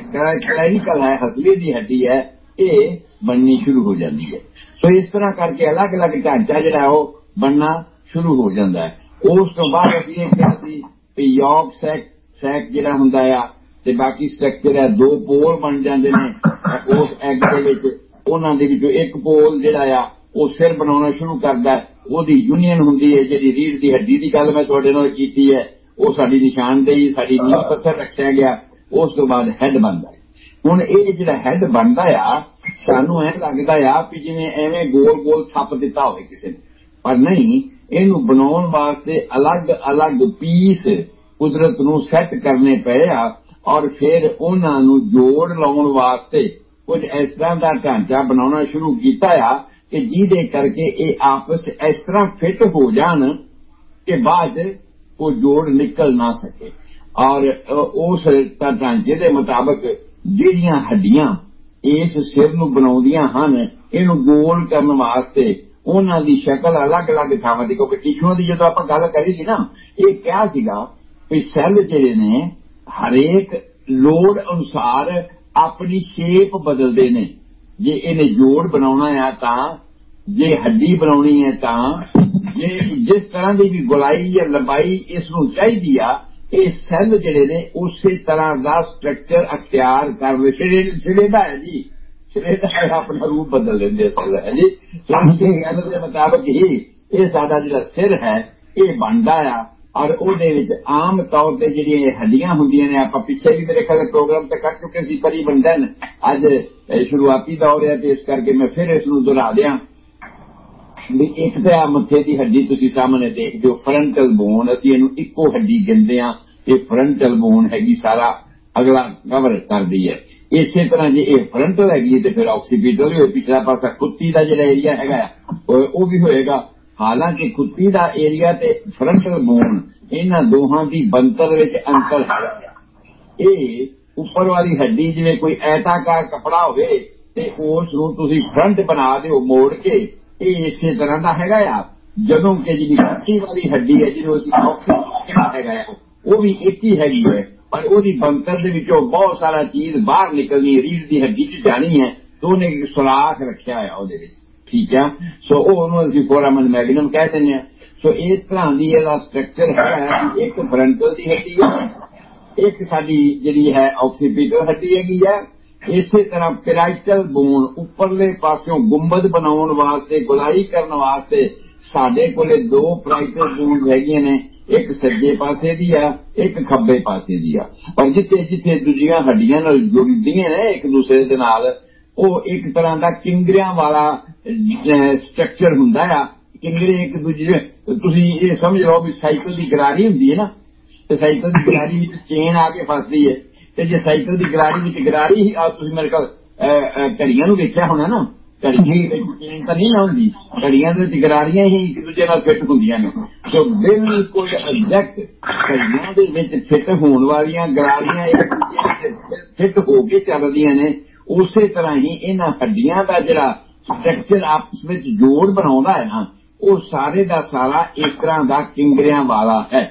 ਕਲੈਰੀਕਲ ਹੈ, ਹਸਲੀ ਦੀ ਹੱਡੀ ਹੈ, ਇਹ ਬਣਨੀ ਸ਼ੁਰੂ ਹੋ ਜਾਂਦੀ ਹੈ। ਸੋ ਇਸ ਤਰ੍ਹਾਂ ਕਰਕੇ ਅਲੱਗ ਅਲੱਗ ਢਾਂਚਾ ਜਿਹੜਾ ਉਹ ਬਣਨਾ ਸ਼ੁਰੂ ਹੋ ਜਾਂਦਾ ਹੈ। ਉਸ ਤੋਂ ਬਾਅਦ ਅਸੀਂ ਇਹ ਕਿਹਾ ਸੀ ਵੀ ਯੋਗ ਸੈਕ ਜਿਹੜਾ ਹੁੰਦਾ ਆ ਤੇ ਬਾਕੀ ਸਟਰਕਚਰ ਹੈ, 2 ਪੋਲ ਬਣ ਜਾਂਦੇ ਨੇ ਉਸ ਐਗ ਦੇ ਵਿੱਚ। ਉਹਨਾਂ ਦੇ ਵਿੱਚੋਂ ਇੱਕ ਪੋਲ ਜਿਹੜਾ ਆ ਉਹ ਸਿਰ ਬਣਾਉਣਾ ਸ਼ੁਰੂ ਕਰਦਾ, ਉਹਦੀ ਯੂਨੀਅਨ ਹੁੰਦੀ ਹੈ। ਜਿਹੜੀ ਰੀੜ੍ਹ ਦੀ ਹੱਡੀ ਦੀ ਗੱਲ ਮੈਂ ਤੁਹਾਡੇ ਨਾਲ ਕੀਤੀ ਹੈ, ਉਹ ਸਾਡੀ ਨਿਸ਼ਾਨਦੇਹੀ, ਸਾਡੀ ਨੀਂਹ ਪੱਥਰ ਰੱਖਿਆ ਗਿਆ। ਉਸ ਤੋਂ ਬਾਅਦ ਹੈਡ ਬਣਦਾ। ਹੁਣ ਇਹ ਜਿਹੜਾ ਹੈਡ ਬਣਦਾ ਆ, ਸਾਨੂੰ ਐਂ ਲੱਗਦਾ ਆ ਵੀ ਜਿਵੇਂ ਐਵੇਂ ਗੋਲ ਗੋਲ ਥੱਪ ਦਿੱਤਾ ਹੋਵੇ ਕਿਸੇ ਨੇ, ਪਰ ਨਹੀਂ। ਇਹਨੂੰ ਬਣਾਉਣ ਵਾਸਤੇ ਅਲੱਗ ਅਲੱਗ ਪੀਸ ਕੁਦਰਤ ਨੂੰ ਸੈੱਟ ਕਰਨੇ ਪਏ ਆ, ਔਰ ਫਿਰ ਉਹਨਾਂ ਨੂੰ ਜੋੜ ਲਾਉਣ ਵਾਸਤੇ ਕੁਝ ਇਸ ਤਰ੍ਹਾਂ ਦਾ ਢਾਂਚਾ ਬਣਾਉਣਾ ਸ਼ੁਰੂ ਕੀਤਾ ਆ ਕਿ ਜਿਹਦੇ ਕਰਕੇ ਇਹ ਆਪਸ ਇਸ ਤਰ੍ਹਾਂ ਫਿੱਟ ਹੋ ਜਾਣ ਕਿ ਬਾਅਦ ਉਹ ਜੋੜ ਨਿਕਲ ਨਾ ਸਕੇ। ਔਰ ਉਸ ਢਾਂਚੇ ਦੇ ਮੁਤਾਬਕ ਜਿਹੜੀਆਂ ਹੱਡੀਆਂ ਇਸ ਸਿਰ ਨੂੰ ਬਣਾਉਂਦੀਆਂ ਹਨ, ਇਹਨੂੰ ਗੋਲ ਕਰਨ ਵਾਸਤੇ ਉਹਨਾਂ ਦੀ ਸ਼ਕਲ ਅਲੱਗ ਅਲੱਗ ਥਾਵਾਂ ਦੀ, ਕਿਉਂਕਿ ਟਿਸ਼ੂਆਂ ਦੀ ਜਦੋਂ ਆਪਾਂ ਗੱਲ ਕਰੀ ਸੀ ਨਾ, ਇਹ ਕਿਹਾ ਸੀਗਾ ਵੀ ਸੈੱਲ ਜਿਹੜੇ ਨੇ ਹਰੇਕ ਲੋੜ ਅਨੁਸਾਰ ਆਪਣੀ ਸ਼ੇਪ ਬਦਲਦੇ ਨੇ। ਜੇ ਇਹਨੇ ਜੋੜ ਬਣਾਉਣਾ ਆ ਤਾਂ, ਜੇ ਹੱਡੀ ਬਣਾਉਣੀ ਹੈ ਤਾਂ, ਜੇ ਜਿਸ ਤਰ੍ਹਾਂ ਦੀ ਵੀ ਗੁਲਾਈ ਜਾਂ ਲੰਬਾਈ ਇਸ ਨੂੰ ਚਾਹੀਦੀ ਆ, ਇਹ ਸੈੱਲ ਜਿਹੜੇ ਨੇ ਉਸੇ ਤਰ੍ਹਾਂ ਦਾ ਸਟਰਕਚਰ ਅਖਤਿਆਰ ਕਰਦੇ। ਸਿਰੇ ਦਾ ਹੈ ਜੀ, ਸਿਰੇ ਦਾ ਆਪਣਾ ਰੂਪ ਬਦਲ ਲੈਂਦੇ ਸੈੱਲ ਹੈ ਜੀ। ਗੱਲ ਦੇ ਮੁਤਾਬਕ ਹੀ ਇਹ ਸਾਡਾ ਜਿਹੜਾ ਸਿਰ ਹੈ ਇਹ ਬਣਦਾ ਆ। ਔਰ ਉਹਦੇ ਵਿੱਚ ਆਮ ਤੌਰ ਤੇ ਜਿਹੜੀਆਂ ਹੱਡੀਆਂ ਹੁੰਦੀਆਂ ਨੇ, ਆਪਾਂ ਪਿੱਛੇ ਵੀ ਮੇਰੇ ਖਿਆਲ ਪ੍ਰੋਗਰਾਮ ਤੇ ਕਰ ਚੁੱਕੇ ਸੀ ਤਕਰੀਬਨ। ਅੱਜ ਸ਼ੁਰੂਆਤੀ ਦੌਰ ਹੈ ਤੇ ਇਸ ਕਰਕੇ ਮੈਂ ਫਿਰ ਇਸ ਨੂੰ ਦੁਹਰਾ ਦਿਆਂ ਵੀ ਇੱਕ ਤਾਂ ਮੱਥੇ ਦੀ ਹੱਡੀ ਤੁਸੀਂ ਸਾਹਮਣੇ ਦੇਖਦੇ ਹੋ, ਫਰੰਟਲ ਬੋਨ, ਅਸੀਂ ਇਹਨੂੰ ਇੱਕੋ ਹੱਡੀ ਕਹਿੰਦੇ ਹਾਂ। ਇਹ ਫਰੰਟਲ ਬੋਨ ਹੈਗੀ, ਸਾਰਾ ਅਗਲਾ ਕਵਰ ਕਰਦੀ ਹੈ। ਇਸੇ ਤਰ੍ਹਾਂ ਜੇ ਇਹ ਫਰੰਟਲ ਹੈਗੀ ਤੇ ਫਿਰ ਆਕਸੀਪੀਟਲ ਵੀ ਹੋਏ, ਪਿਛਲਾ ਪਾਸਾ ਖੁੱਤੀ ਦਾ ਜਿਹੜਾ ਏਰੀਆ ਹੈਗਾ ਉਹ ਵੀ ਹੋਏਗਾ। ਹਾਲਾਂਕਿ ਖੁੱਤੀ ਦਾ ਏਰੀਆ ਤੇ ਫਰੰਟਲ ਬੋਨ, ਇਹਨਾਂ ਦੋਹਾਂ ਦੀ ਬਣਤਰ ਵਿੱਚ ਅੰਤਰ ਹੈ। ਇਹ ਉੱਪਰ ਵਾਲੀ ਹੱਡੀ ਜਿਵੇਂ ਕੋਈ ਐਤਾਕਾਰ ਕੱਪੜਾ ਹੋਵੇ ਤੇ ਉਸ ਨੂੰ ਤੁਸੀਂ ਫਰੰਟ ਬਣਾ ਦਿਓ ਮੋੜ ਕੇ, ਇਹ ਇਸੇ ਤਰ੍ਹਾਂ ਦਾ ਹੈਗਾ ਆ। ਜਦੋਂ ਕਿ ਜਿਹੜੀ ਖੁੱਤੀ ਵਾਲੀ ਹੱਡੀ ਹੈ, ਜਿਹਨੂੰ ਅਸੀਂ ਆਕਸੀਪੀਟਲ ਹੈਗਾ ਆ, ਉਹ ਵੀ ਇੱਕ ਹੀ ਹੈਗੀ ਹੈ, ਪਰ ਉਹਦੀ ਬਣਤਰ ਦੇ ਵਿੱਚੋਂ ਬਹੁਤ ਸਾਰਾ ਚੀਜ਼ ਬਾਹਰ ਨਿਕਲਣੀ, ਰੀੜ੍ਹ ਦੀ ਹੱਡੀ 'ਚ ਜਾਣੀ ਹੈ, ਤੇ ਉਹਨੇ ਇੱਕ ਸੁਰਾਖ ਰੱਖਿਆ ਹੋਇਆ ਉਹਦੇ ਵਿੱਚ। ਠੀਕ ਆ। ਸੋ ਉਹਨੂੰ ਅਸੀਂ ਫੋਰਾਮਨ ਮੈਗਨਮ ਕਹਿ ਦਿੰਦੇ ਹਾਂ। ਸੋ ਇਸ ਤਰ੍ਹਾਂ ਦੀ ਇਹਦਾ ਸਟਰਕਚਰ ਹੈ। ਇੱਕ ਫਰੰਟਲ ਦੀ ਹੱਡੀ ਹੈ, ਇੱਕ ਸਾਡੀ ਜਿਹੜੀ ਹੈ ਆਕਸੀਪੀਟਲ ਹੱਡੀ ਹੈਗੀ ਹੈ। ਇਸੇ ਤਰ੍ਹਾਂ ਪੈਰਾਈਟਲ ਬੋਨ, ਉੱਪਰਲੇ ਪਾਸਿਓਂ ਗੁੰਬਦ ਬਣਾਉਣ ਵਾਸਤੇ, ਗੁਲਾਈ ਕਰਨ ਵਾਸਤੇ ਸਾਡੇ ਕੋਲੇ 2 ਪੈਰਾਈਟਲ ਬੋਨ ਹੈਗੀਆਂ ਨੇ, ਇੱਕ ਸੱਜੇ ਪਾਸੇ ਦੀ ਆ, ਇੱਕ ਖੱਬੇ ਪਾਸੇ ਦੀ ਆ। ਪਰ ਜਿੱਥੇ ਜਿੱਥੇ ਦੂਜੀਆਂ ਹੱਡੀਆਂ ਨਾਲ ਜੁੜਦੀਆਂ ਨੇ ਇੱਕ ਦੂਸਰੇ ਦੇ ਨਾਲ, ਉਹ ਇੱਕ ਤਰ੍ਹਾਂ ਦਾ ਕਿੰਗਰਿਆਂ ਵਾਲਾ ਸਟਰਕਚਰ ਹੁੰਦਾ ਆ। ਕਿੰਗਰੇ ਇੱਕ ਦੂਜੇ, ਤੁਸੀਂ ਇਹ ਸਮਝ ਲਓ ਵੀ ਸਾਈਕਲ ਦੀ ਗਰਾਰੀ ਹੁੰਦੀ ਹੈ ਨਾ, ਤੇ ਸਾਈਕਲ ਦੀ ਗਰਾਰੀ ਵਿੱਚ ਚੇਨ ਆ ਕੇ ਫਸਦੀ ਹੈ, ਤੇ ਜੇ ਸਾਈਕਲ ਦੀ ਗਰਾਰੀ ਵਿੱਚ ਗਰਾਰੀ ਹੀ, ਤੁਸੀਂ ਮੇਰੇ ਕੋਲ ਘੜੀਆਂ ਨੂੰ ਵੇਖਿਆ ਹੋਣਾ ਨਾ, ਘੜੀ ਵਿੱਚ ਚੇਨ ਤਾਂ ਨਹੀਂ ਹੁੰਦੀ, ਘੜੀਆਂ ਦੇ ਵਿੱਚ ਗਰਾਰੀਆਂ ਹੀ ਇੱਕ ਦੂਜੇ ਨਾਲ ਫਿੱਟ ਹੁੰਦੀਆਂ ਨੇ। ਸੋ ਬਿਲਕੁਲ ਐਗਜ਼ੈਕਟ ਘੜੀਆਂ ਦੇ ਵਿੱਚ ਫਿੱਟ ਹੋਣ ਵਾਲੀਆਂ ਗਰਾਰੀਆਂ ਇੱਕ ਦੂਜੇ ਵਿੱਚ ਫਿੱਟ ਹੋ ਕੇ ਚੱਲਦੀਆਂ ਨੇ। ਉਸੇ ਤਰ੍ਹਾਂ ਹੀ ਇਹਨਾਂ ਹੱਡੀਆਂ ਦਾ ਜਿਹੜਾ ਸਟਰਕਚਰ ਆਪਸ ਵਿੱਚ ਜੋੜ ਬਣਾਉਂਦਾ ਹੈ ਨਾ, ਉਹ ਸਾਰੇ ਦਾ ਸਾਰਾ ਇਸ ਤਰ੍ਹਾਂ ਦਾ ਕਿੰਗਰਿਆਂ ਵਾਲਾ ਹੈ।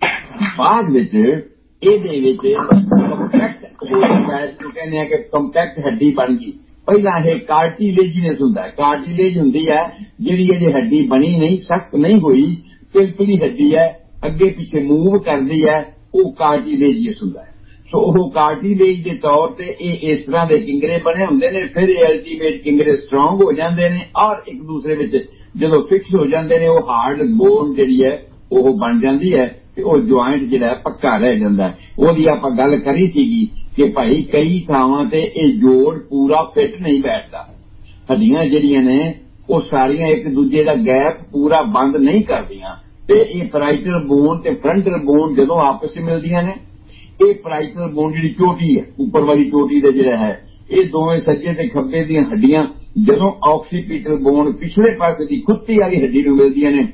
ਬਾਅਦ ਵਿੱਚ ਇਹਦੇ ਵਿੱਚ ਕੰਪੈਕਟ ਹੋ ਜਾਂਦਾ ਹੈ, ਜਿਹਨੂੰ ਕਹਿੰਦੇ ਆ ਕਿ ਕੰਪੈਕਟ ਹੱਡੀ ਬਣ ਗਈ। ਪਹਿਲਾਂ ਇਹ ਕਾਰਟੀਲੇਜੀਨਸ ਹੁੰਦਾ ਹੈ, ਕਾਰਟੀਲੇਜ ਹੁੰਦੀ ਹੈ ਜਿਹੜੀ ਇਹਦੀ ਹੱਡੀ ਬਣੀ ਨਹੀਂ, ਸਖਤ ਨਹੀਂ ਹੋਈ, ਪਿਲਪਿਲੀ ਹੱਡੀ ਹੈ, ਅੱਗੇ ਪਿੱਛੇ ਮੂਵ ਕਰਦੀ ਹੈ, ਉਹ ਕਾਰਟੀਲੇਜੀਅਸ ਹੁੰਦਾ ਹੈ। ਸੋ ਉਹ ਕਾਰਟੀਲੇਜ ਦੇ ਤੌਰ ਤੇ ਇਹ ਇਸ ਤਰ੍ਹਾਂ ਦੇ ਕਿੰਗਰੇ ਬਣੇ ਹੁੰਦੇ ਨੇ। ਫਿਰ ਇਹ ਅਲਟੀਮੇਟ ਕਿੰਗਰੇ ਸਟਰੋਂਗ ਹੋ ਜਾਂਦੇ ਨੇ, ਔਰ ਇੱਕ ਦੂਸਰੇ ਵਿੱਚ ਜਦੋਂ ਫਿਕਸ ਹੋ ਜਾਂਦੇ ਨੇ, ਉਹ ਹਾਰਡ ਬੋਨ ਜਿਹੜੀ ਹੈ ਉਹ ਬਣ ਜਾਂਦੀ ਹੈ, ਤੇ ਉਹ ਜੁਆਇੰਟ ਜਿਹੜਾ ਪੱਕਾ ਰਹਿ ਜਾਂਦਾ ਹੈ। ਉਹਦੀ ਆਪਾਂ ਗੱਲ ਕਰੀ ਸੀਗੀ ਕਿ ਭਾਈ ਕਈ ਥਾਵਾਂ ਤੇ ਇਹ ਜੋੜ ਪੂਰਾ ਫਿੱਟ ਨਹੀਂ ਬੈਠਦਾ। ਹੱਡੀਆਂ ਜਿਹੜੀਆਂ ਨੇ ਉਹ ਸਾਰੀਆਂ ਇੱਕ ਦੂਜੇ ਦਾ ਗੈਪ ਪੂਰਾ ਬੰਦ ਨਹੀਂ ਕਰਦੀਆਂ, ਤੇ ਇਹ ਪੈਰਾਈਟਲ ਬੋਨ ਤੇ ਫਰੰਟਲ ਬੋਨ ਜਦੋਂ ਆਪਸ ਵਿੱਚ ਮਿਲਦੀਆਂ ਨੇ, ਇਹ ਪੈਰਾਈਟਲ ਬੋਨ ਜਿਹੜੀ ਚੋਟੀ ਹੈ, ਉੱਪਰ ਵਾਲੀ ਚੋਟੀ ਦਾ ਜਿਹੜਾ ਹੈ, ਇਹ ਦੋਵੇਂ ਸੱਜੇ ਤੇ ਖੱਬੇ ਦੀਆਂ ਹੱਡੀਆਂ ਜਦੋਂ ਆਕਸੀਪੀਟਲ ਬੋਨ ਪਿਛਲੇ ਪਾਸੇ ਦੀ ਖੁੱਤੀ ਵਾਲੀ ਹੱਡੀ ਨੂੰ ਮਿਲਦੀਆਂ ਨੇ,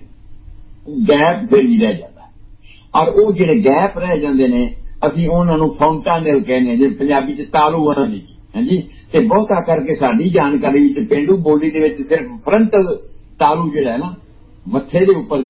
ਗੈਪ ਫਿਰ ਵੀ ਰਹਿ ਜਾਂਦਾ। ਔਰ ਉਹ ਜਿਹੜੇ ਗੈਪ ਰਹਿ ਜਾਂਦੇ ਨੇ, ਅਸੀਂ ਉਹਨਾਂ ਨੂੰ ਫਾਉਂਟਾਨੇਲ ਕਹਿੰਦੇ ਹਾਂ, ਜਿਵੇਂ ਪੰਜਾਬੀ ਚ ਤਾਲੂ ਵਾਲਾ ਨਹੀਂ, ਹਾਂਜੀ ਤੇ ਬਹੁਤਾ ਕਰਕੇ ਸਾਡੀ ਜਾਣਕਾਰੀ ਵਿੱਚ ਪੇਂਡੂ ਬੋਲੀ ਦੇ ਵਿੱਚ ਸਿਰਫ ਫਰੰਟਲ ਤਾਲੂ ਜਿਹੜਾ ਹੈ ਨਾ ਮੱਥੇ ਦੇ ਉੱਪਰ